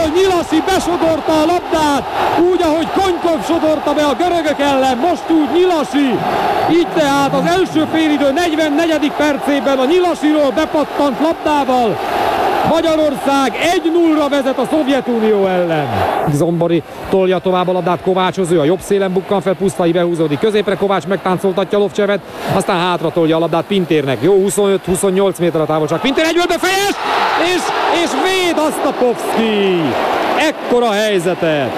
Nyilasi besodorta a labdát, úgy, ahogy Konykov sodorta be a görögök ellen, most úgy Nyilasi. Így tehát az első félidő negyvennegyedik percében a Nyilasiról bepattant labdával Magyarország egy nullra vezet a Szovjetunió ellen. Zombori tolja tovább a labdát Kovácshoz, ő a jobb szélen bukkan fel, Pusztai behúzódik középre, Kovács megtáncoltatja Lovcsevet, aztán hátra tolja a labdát Pintérnek. Jó, huszonöt-huszonnyolc méter a távolság. Pintér egyből befejes, és, és véd Asztapovszky. Ekkora helyzetet.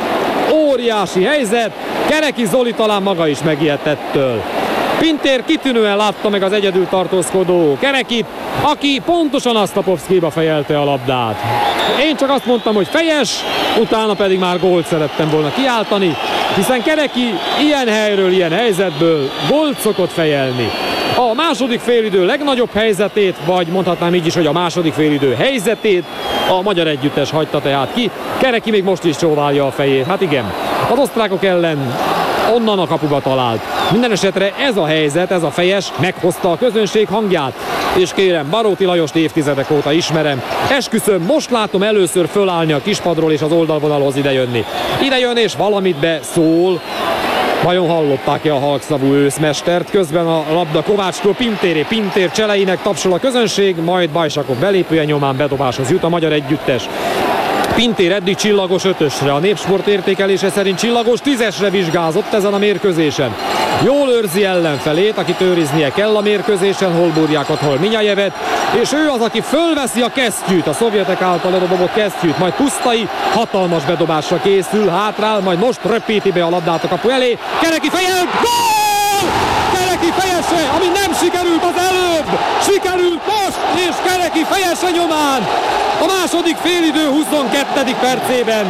Óriási helyzet, Kereki Zoli talán maga is megijedt ettől. Pintér kitűnően látta meg az egyedül tartózkodó Kerekit, aki pontosan Asztapovszkyba fejelte a labdát. Én csak azt mondtam, hogy fejes, utána pedig már gólt szerettem volna kiáltani, hiszen Kereki ilyen helyről, ilyen helyzetből gólt szokott fejelni. A második félidő legnagyobb helyzetét, vagy mondhatnám így is, hogy a második félidő helyzetét a magyar együttes hagyta tehát ki. Kereki még most is csóválja a fejét. Hát igen, az osztrákok ellen onnan a kapuba talált. Minden esetre ez a helyzet, ez a fejes meghozta a közönség hangját. És kérem, Baróti Lajost évtizedek óta ismerem. Esküszöm, most látom először fölállni a kispadról és az oldalvonalhoz idejönni. Idejön és valamit beszól. Vajon hallották-e a halkszavú őszmestert? Közben a labda Kovácstól Pintéré, Pintér cseleinek tapsol a közönség, majd Bajsakov belépője nyomán bedobáshoz jut a magyar együttes. Pintér eddig csillagos ötösre, a Népsport értékelése szerint csillagos tízesre vizsgázott ezen a mérkőzésen. Jól őrzi ellenfelét, akit őriznie kell a mérkőzésen, hol Burjákat, hol Minyajevet, és ő az, aki fölveszi a kesztyűt, a szovjetek által ledobott kesztyűt, majd Pusztai hatalmas bedobásra készül, hátrál, majd most röpíti be a labdát a kapu elé. Kereki fejel, gól! Kereki fejese, ami nem sikerült az előbb, sikerült most, és Kereki fejese nyomán a második félidő huszonkettedik percében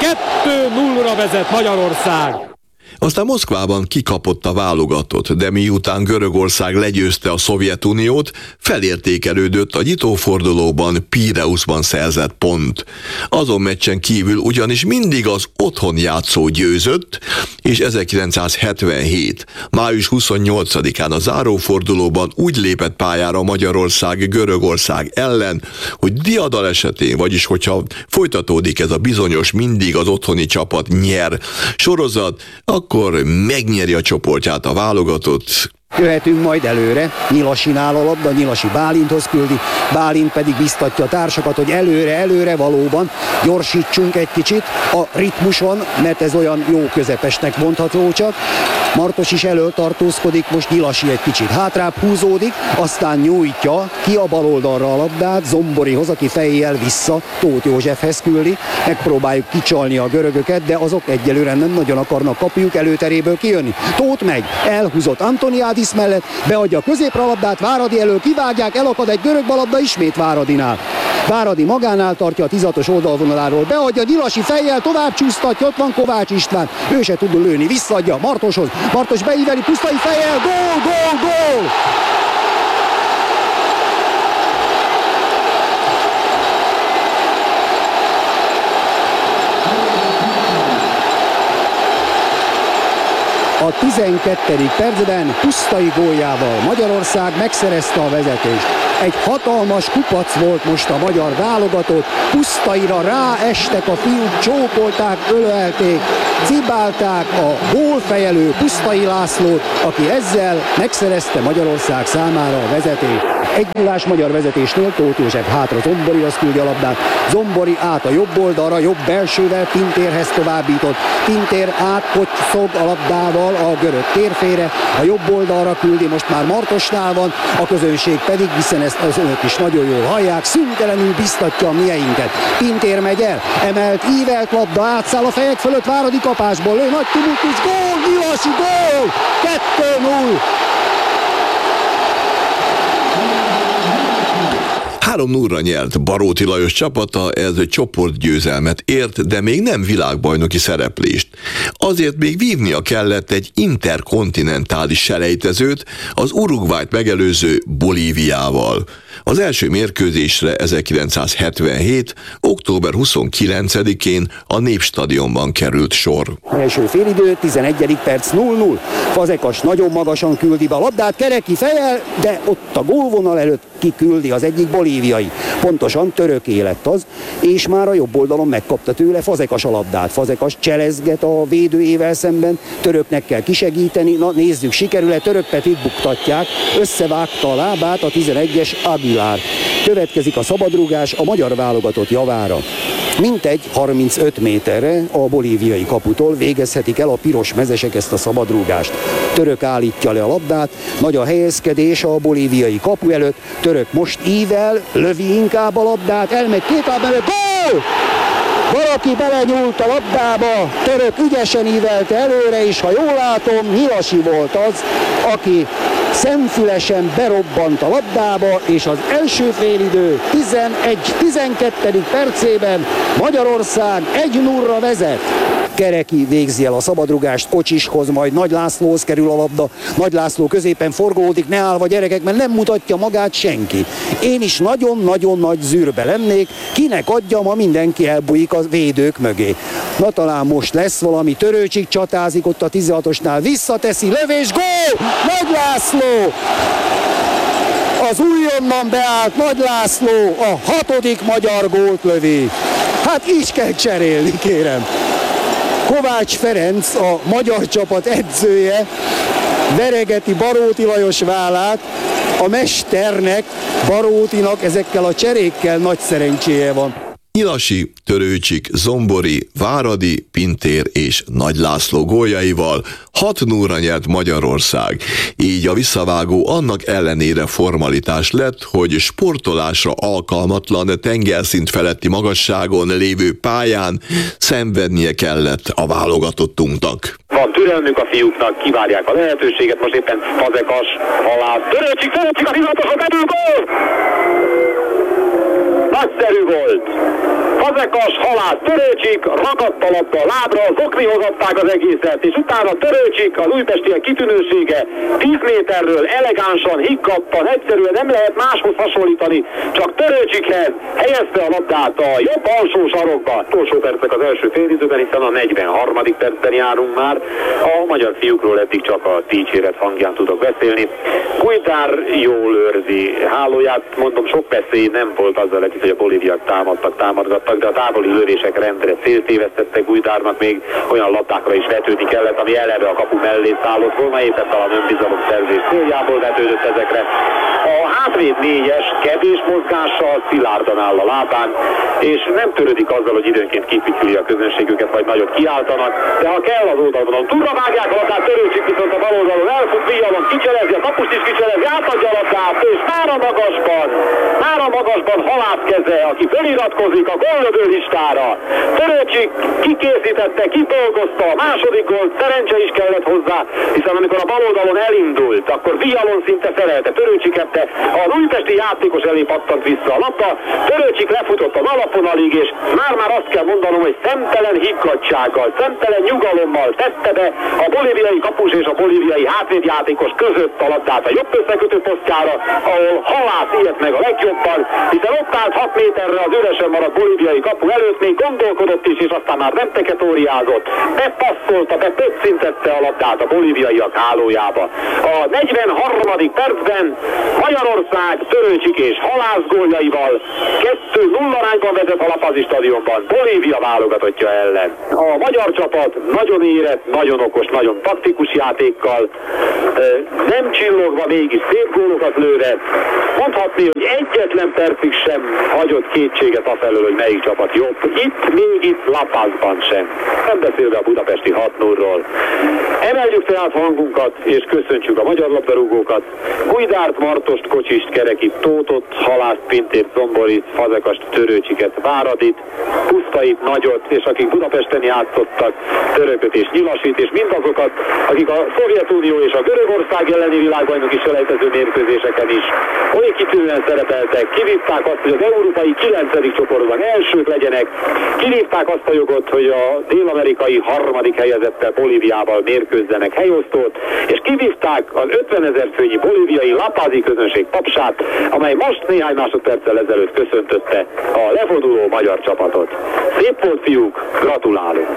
kettő nullra vezet Magyarország. Aztán Moszkvában kikapott a válogatott, de miután Görögország legyőzte a Szovjetuniót, felértékelődött a nyitófordulóban Pireuszban szerzett pont. Azon meccsen kívül ugyanis mindig az otthon játszó győzött, és ezerkilencszázhetvenhét. május huszonnyolcadikán a zárófordulóban úgy lépett pályára Magyarország Görögország ellen, hogy diadal esetén, vagyis hogyha folytatódik ez a bizonyos mindig az otthoni csapat nyer sorozat, akkor megnyeri a csoportját a válogatott. Jöhetünk majd előre, Nyilasinál a labda, Nyilasi Bálinthoz küldi, Bálint pedig biztatja a társakat, hogy előre, előre valóban gyorsítsunk egy kicsit a ritmuson, mert ez olyan jó közepesnek mondható csak. Martos is elől tartózkodik, most Nyilasi egy kicsit hátrább húzódik, aztán nyújtja ki a bal oldalra a labdát, Zomborihoz, aki fejjel vissza Tóth Józsefhez küldi. Megpróbáljuk kicsalni a görögöket, de azok egyelőre nem nagyon akarnak kapjuk előteréből kijönni. Tóth meg elhúzott Antoniádis mellett, beadja a középre a labdát, Váradi elől kivágják, elakad egy görög balabda ismét Váradinál. Váradi magánál tartja a tizenhatos oldalvonaláról, beadja Nyilasi fejjel, tovább csúsztatja, ott van Kovács István, ő se tud lőni, visszaadja Martoshoz, Martos beíveli, Pusztai fejjel, gól, gól, gól! A tizenkettedik percben Pusztai góljával Magyarország megszerezte a vezetést. Egy hatalmas kupac volt most a magyar válogatott, Pusztaira ráestek a fiúk, csókolták, ölelték, cibálták a gólfejelő Pusztai Lászlót, aki ezzel megszerezte Magyarország számára a vezetést. Egy nullás magyar vezetésnél Tóth József hátra Zomborihoz küldi a labdát, Zombori át a jobb oldalra, jobb belsővel Pintérhez továbbított, Pintér átpocszog a labdával a görög térfére, a jobb oldalra küldi, most már Martosnál van, a közönség pedig, hiszen ezt az önök is nagyon jól hallják, szüntelenül biztatja a mieinket. Pintér megy el, emelt, ívelt labda, átszáll a fejek fölött, Váradi kapásból, lő, nagy tumultus, gól, Nyilasi, gól, kettő null. három nullra nyert Baróti Lajos csapata, ez egy csoportgyőzelmet ért, de még nem világbajnoki szereplést. Azért még vívnia kellett egy interkontinentális selejtezőt, az Uruguayt megelőző Bolíviával. Az első mérkőzésre ezerkilencszázhetvenhét. október huszonkilencedikén a Népstadionban került sor. Első félidő, tizenegyedik perc, nulla null. Fazekas nagyon magasan küldi be a labdát, Kereki fejel, de ott a gólvonal előtt kiküldi az egyik bolíviai. Pontosan Töröké lett az, és már a jobb oldalon megkapta tőle Fazekas a labdát. Fazekas cselezget a védőjével szemben, Töröknek kell kisegíteni, na nézzük, sikerül-e, Török Petit buktatják, összevágta a lábát a tizenegyes Aguilar. Következik a szabadrúgás a magyar válogatott javára. Mintegy harmincöt méterre a bolíviai kaputól végezhetik el a piros mezesek ezt a szabadrúgást. Török állítja le a labdát, nagy a helyezkedés a bolíviai kapu előtt, Török most ível, lövi inkább a labdát, elmegy két láb előtt, gól! Valaki belenyúlt a labdába, Török ügyesen ívelte előre, és ha jól látom, Nyilasi volt az, aki szemfülesen berobbant a labdába, és az első félidő tizenegy tizenkettedik percében Magyarország egy nullra vezet. Kereki végzi el a szabadrugást, Kocsishoz, majd Nagy Lászlóhoz kerül a labda. Nagy László középen forgolódik, ne állva gyerekek, mert nem mutatja magát senki. Én is nagyon-nagyon nagy zűrbe lennék, kinek adjam, ha mindenki elbújik a védők mögé. Na talán most lesz valami, Törőcsik csatázik ott a tizenhatosnál, visszateszi, lövés, gól! Nagy László! Az újonnan beállt Nagy László a hatodik magyar gólt lövi. Hát így kell cserélni, kérem. Kovács Ferenc, a magyar csapat edzője, veregeti Baróti Lajos vállát, a mesternek, Barótinak ezekkel a cserékkel nagy szerencséje van. Nyilasi, Törőcsik, Zombori, Váradi, Pintér és Nagy László góljaival hat nullra nyert Magyarország. Így a visszavágó annak ellenére formalitás lett, hogy sportolásra alkalmatlan tengerszint feletti magasságon lévő pályán szenvednie kellett a válogatottunknak. Van türelmük a fiúknak, kivárják a lehetőséget, most éppen Fazekas, Halász, Törőcsik, Törőcsik a hivatosan belül, gól! Nagyszerű volt! Fazekas, Halász, Törőcsik, ragadt a labda a lábra, zoknihoz adták az egészet, és utána Törőcsik, az újpestiek kitűnősége, tíz méterről elegánsan, higgaptan, egyszerűen nem lehet máshoz hasonlítani, csak Törőcsikhez helyezte a labdát a jobb alsó sarokba. Utolsó percek az első félidőben, hiszen a negyvenharmadik percben járunk már. A magyar fiúkról eddig csak a dicséret hangján tudok beszélni. Gujdár jól őrzi hálóját, mondom, sok veszély nem volt azzal együtt, hogy a bolíviak támadtak, támadgattak, de a távoli lövések rendre céltévesztettek Gujdárnak, még olyan labdákra is vetődni kellett, ami eleve a kapu mellé szállott volna, éppen talán önbizalom szerzés céljából vetődött ezekre. A hátvéd négyes kevés mozgással szilárdan áll a lábán, és nem törődik azzal, hogy időnként kipityüli a közönségüket, vagy nagyot kiáltanak, de ha kell az oldalon, túlra vágják a labdát, Törőcsik viszont a bal oldalon elfut, Vialon kicselezi, a kapust is kicselezi, átadja a labdát, és már a magasban, már a magasban Halász keze, aki föliratkozik a góllövő listára. Törőcsik kikészítette, kidolgozta a második gólt, szerencse is kellett hozzá, hiszen amikor a bal oldalon elindult, akkor Vialon szinte felelte, Törőcsikette, az újpesti játékos elé pattant vissza a labda, Törőcsik lefutott az alapvonalig, és már-már azt kell mondanom, hogy szemtelen higgadtsággal, szemtelen nyugalommal tette be a bolíviai kapus és a bolíviai hátvédjátékos között a labdát a jobb összekötő posztjára, ahol Halász ilyet meg a legjobban, hiszen ott állt hat méterre az üresen maradt bolíviai kapu előtt, még gondolkodott is, és aztán már nem teketóriázott, bepasszolta, bepöccintette a labdát a bolíviaiak hálójába. A negyvenharmadik percben Magyarország Törőcsik és Halász góljaival kettő nulla arányban vezet a Lapazi stadionban Bolívia válogatottja ellen. A magyar csapat nagyon érett, nagyon okos, nagyon taktikus játékkal, nem csillogva, mégis szép gólokat lőve. Mondhatni, hogy egyetlen percig sem hagyott kétséget afelől, hogy melyik csapat jobb. Itt, még itt La Pazban sem. Nem beszélve a budapesti hat nullról. Emeljük tehát hangunkat, és köszöntsük a magyar labdarúgókat. Guidárt, Martost, Kocsist, Kerekit, Tótot, Halászt, Pintért, Zomborit, Fazekast, Törőcsiket, Váradit, Pusztait, Nagyot, és akik Budapesten játszottak, Törököt és Nyilasit, és mindazokat, akik a Szovjetunió és a Görögország elleni világbajnoki selejtező mérkőzéseken is oly kitűnően szerepeltek, kivívták azt, hogy az európai kilencedik csoportban elsők legyenek, kivívták azt a jogot, hogy a dél-amerikai harmadik helyezettel Bolíviával mérkőzzenek helyosztót, és kivívták az ötvenezer főnyi bolíviai La Pazi közönség tapsát, amely most néhány másodperccel ezelőtt köszöntötte a leforduló magyar csapatot. Szép volt, fiúk, gratulálunk!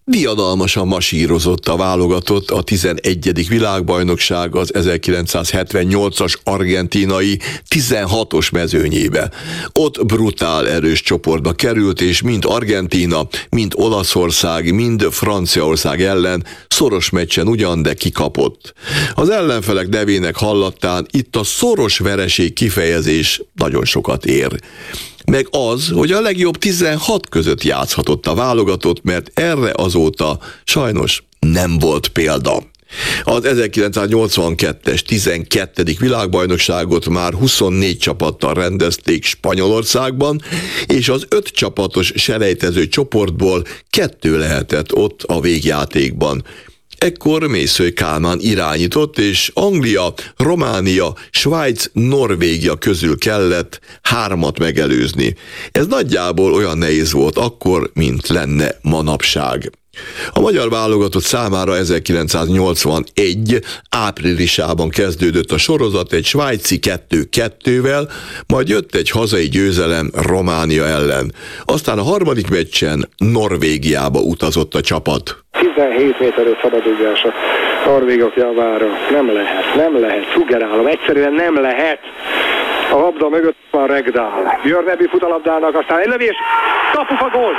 Diadalmasan masírozott a válogatott a tizenegyedik világbajnokság az ezerkilencszázhetvennyolcas argentínai tizenhatos mezőnyébe. Ott brutál erős csoportba került, és mind Argentína, mind Olaszország, mind Franciaország ellen szoros meccsen ugyan, de kikapott. Az ellenfelek nevének hallattán itt a szoros vereség kifejezés nagyon sokat ér. Meg az, hogy a legjobb tizenhat között játszhatott a válogatott, mert erre azóta sajnos nem volt példa. Az ezerkilencszáznyolcvankettes tizenkettedik világbajnokságot már huszonnégy csapattal rendezték Spanyolországban, és az öt csapatos selejtező csoportból kettő lehetett ott a végjátékban. Ekkor Mészöly Kálmán irányított, és Anglia, Románia, Svájc, Norvégia közül kellett hármat megelőzni. Ez nagyjából olyan nehéz volt akkor, mint lenne manapság. A magyar válogatott számára ezerkilencszáznyolcvanegy áprilisában kezdődött a sorozat egy svájci kettő kettővel, majd jött egy hazai győzelem Románia ellen. Aztán a harmadik meccsen Norvégiába utazott a csapat. tizenhét méteres szabadugás a norvégok javára. Nem lehet, nem lehet, suggerálom, egyszerűen nem lehet. A labda mögött van Regdál. Björneby fut a labdának, aztán egy lövés, kapufa gól!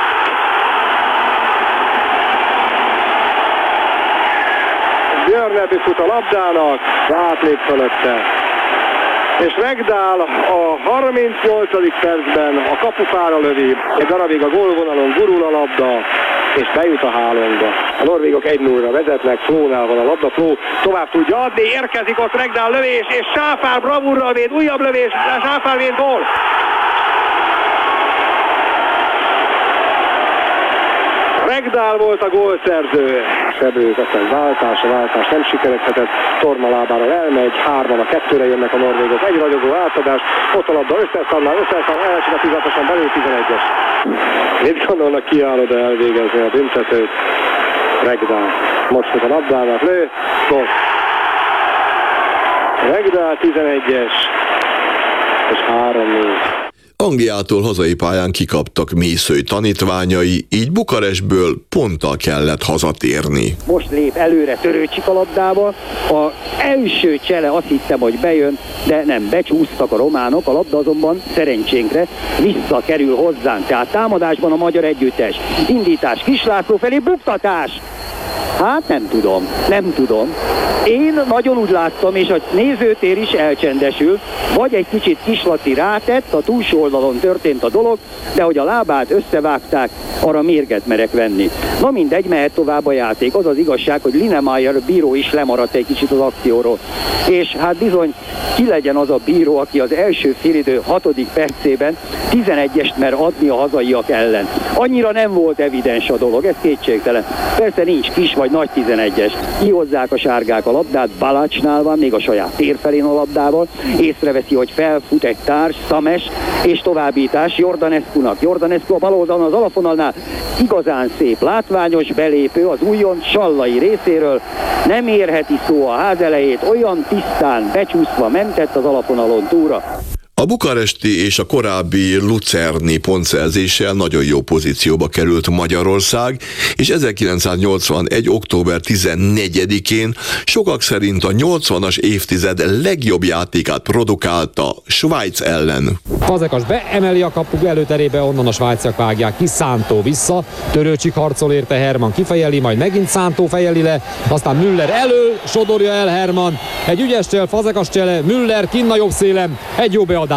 Björneby fut a labdának, átlép fölötte. És Regdál a harmincnyolcadik percben a kapufára lövi, egy darabig a gólvonalon gurul a labda, és bejut a hálónkba. A norvégok egy nullra vezetnek, Flónál van a labda, Fló tovább tudja adni, érkezik ott Regdál lövés, és Sáfár bravúrral véd, újabb lövés, Sáfár véd, gól! Regdál volt a gólszerző. Sebők, aztán váltás, a váltás nem sikeredhetett. Torma lábára elmegy, hárman a kettőre jönnek a norvégok. Egy ragyogó átadás, ott a labda Österszannál, Österszann elsőre tizatosan belül tizenegyes. Mit gondolnak, ki áll oda elvégezni a büntetőt? Regdál. Most fog a labdának, lő, gól. Regdál tizenegyes, és három négy. Angliától hazai pályán kikaptak Mészöly tanítványai, így Bukarestből ponttal kellett hazatérni. Most lép előre Törőcsik a labdába, az első csele azt hittem, hogy bejön, de nem, becsúsztak a románok, a labda azonban szerencsénkre visszakerül hozzánk. Tehát támadásban a magyar együttes. Indítás Kislászló felé, buktatás! Hát nem tudom, nem tudom. Én nagyon úgy láttam, és a nézőtér is elcsendesül, vagy egy kicsit Kislaci rátett, a túlsó oldalon történt a dolog, de hogy a lábát összevágták, arra mérget merek venni. Na mindegy, mehet tovább a játék. Az az igazság, hogy Linemeyer bíró is lemaradt egy kicsit az akcióról. És hát bizony, ki legyen az a bíró, aki az első félidő hatodik percében tizenegyest mer adni a hazaiak ellen. Annyira nem volt evidens a dolog, ez kétségtelen. Persze nincs kis vagy nagy tizenegyes. Kihozzák a sárgák a labdát, Balácsnál van, még a saját tér felén a labdával. Észreveszi, hogy felfut egy társ, Szames, és továbbítás Jordanescu-nak. Jordanescu a bal oldalon az alapvonalnál. Igazán szép, látványos belépő az újonc Sallai részéről. Nem érheti szó a ház elejét, olyan tisztán becsúszva mentett az alapvonalon túra. A bukaresti és a korábbi lucerni pontszerzéssel nagyon jó pozícióba került Magyarország, és ezerkilencszáznyolcvanegy. október tizennegyedikén sokak szerint a nyolcvanas évtized legjobb játékát produkálta Svájc ellen. Fazekas beemeli a kapu előterébe, onnan a svájciak vágják ki, Szántó vissza, Törőcsik harcol érte, Herman kifejeli, majd megint Szántó fejeli le, aztán Müller elő, sodorja el Herman, egy ügyes csel, Fazekas csele, Müller kinn a jobb szélem, egy jó beadás.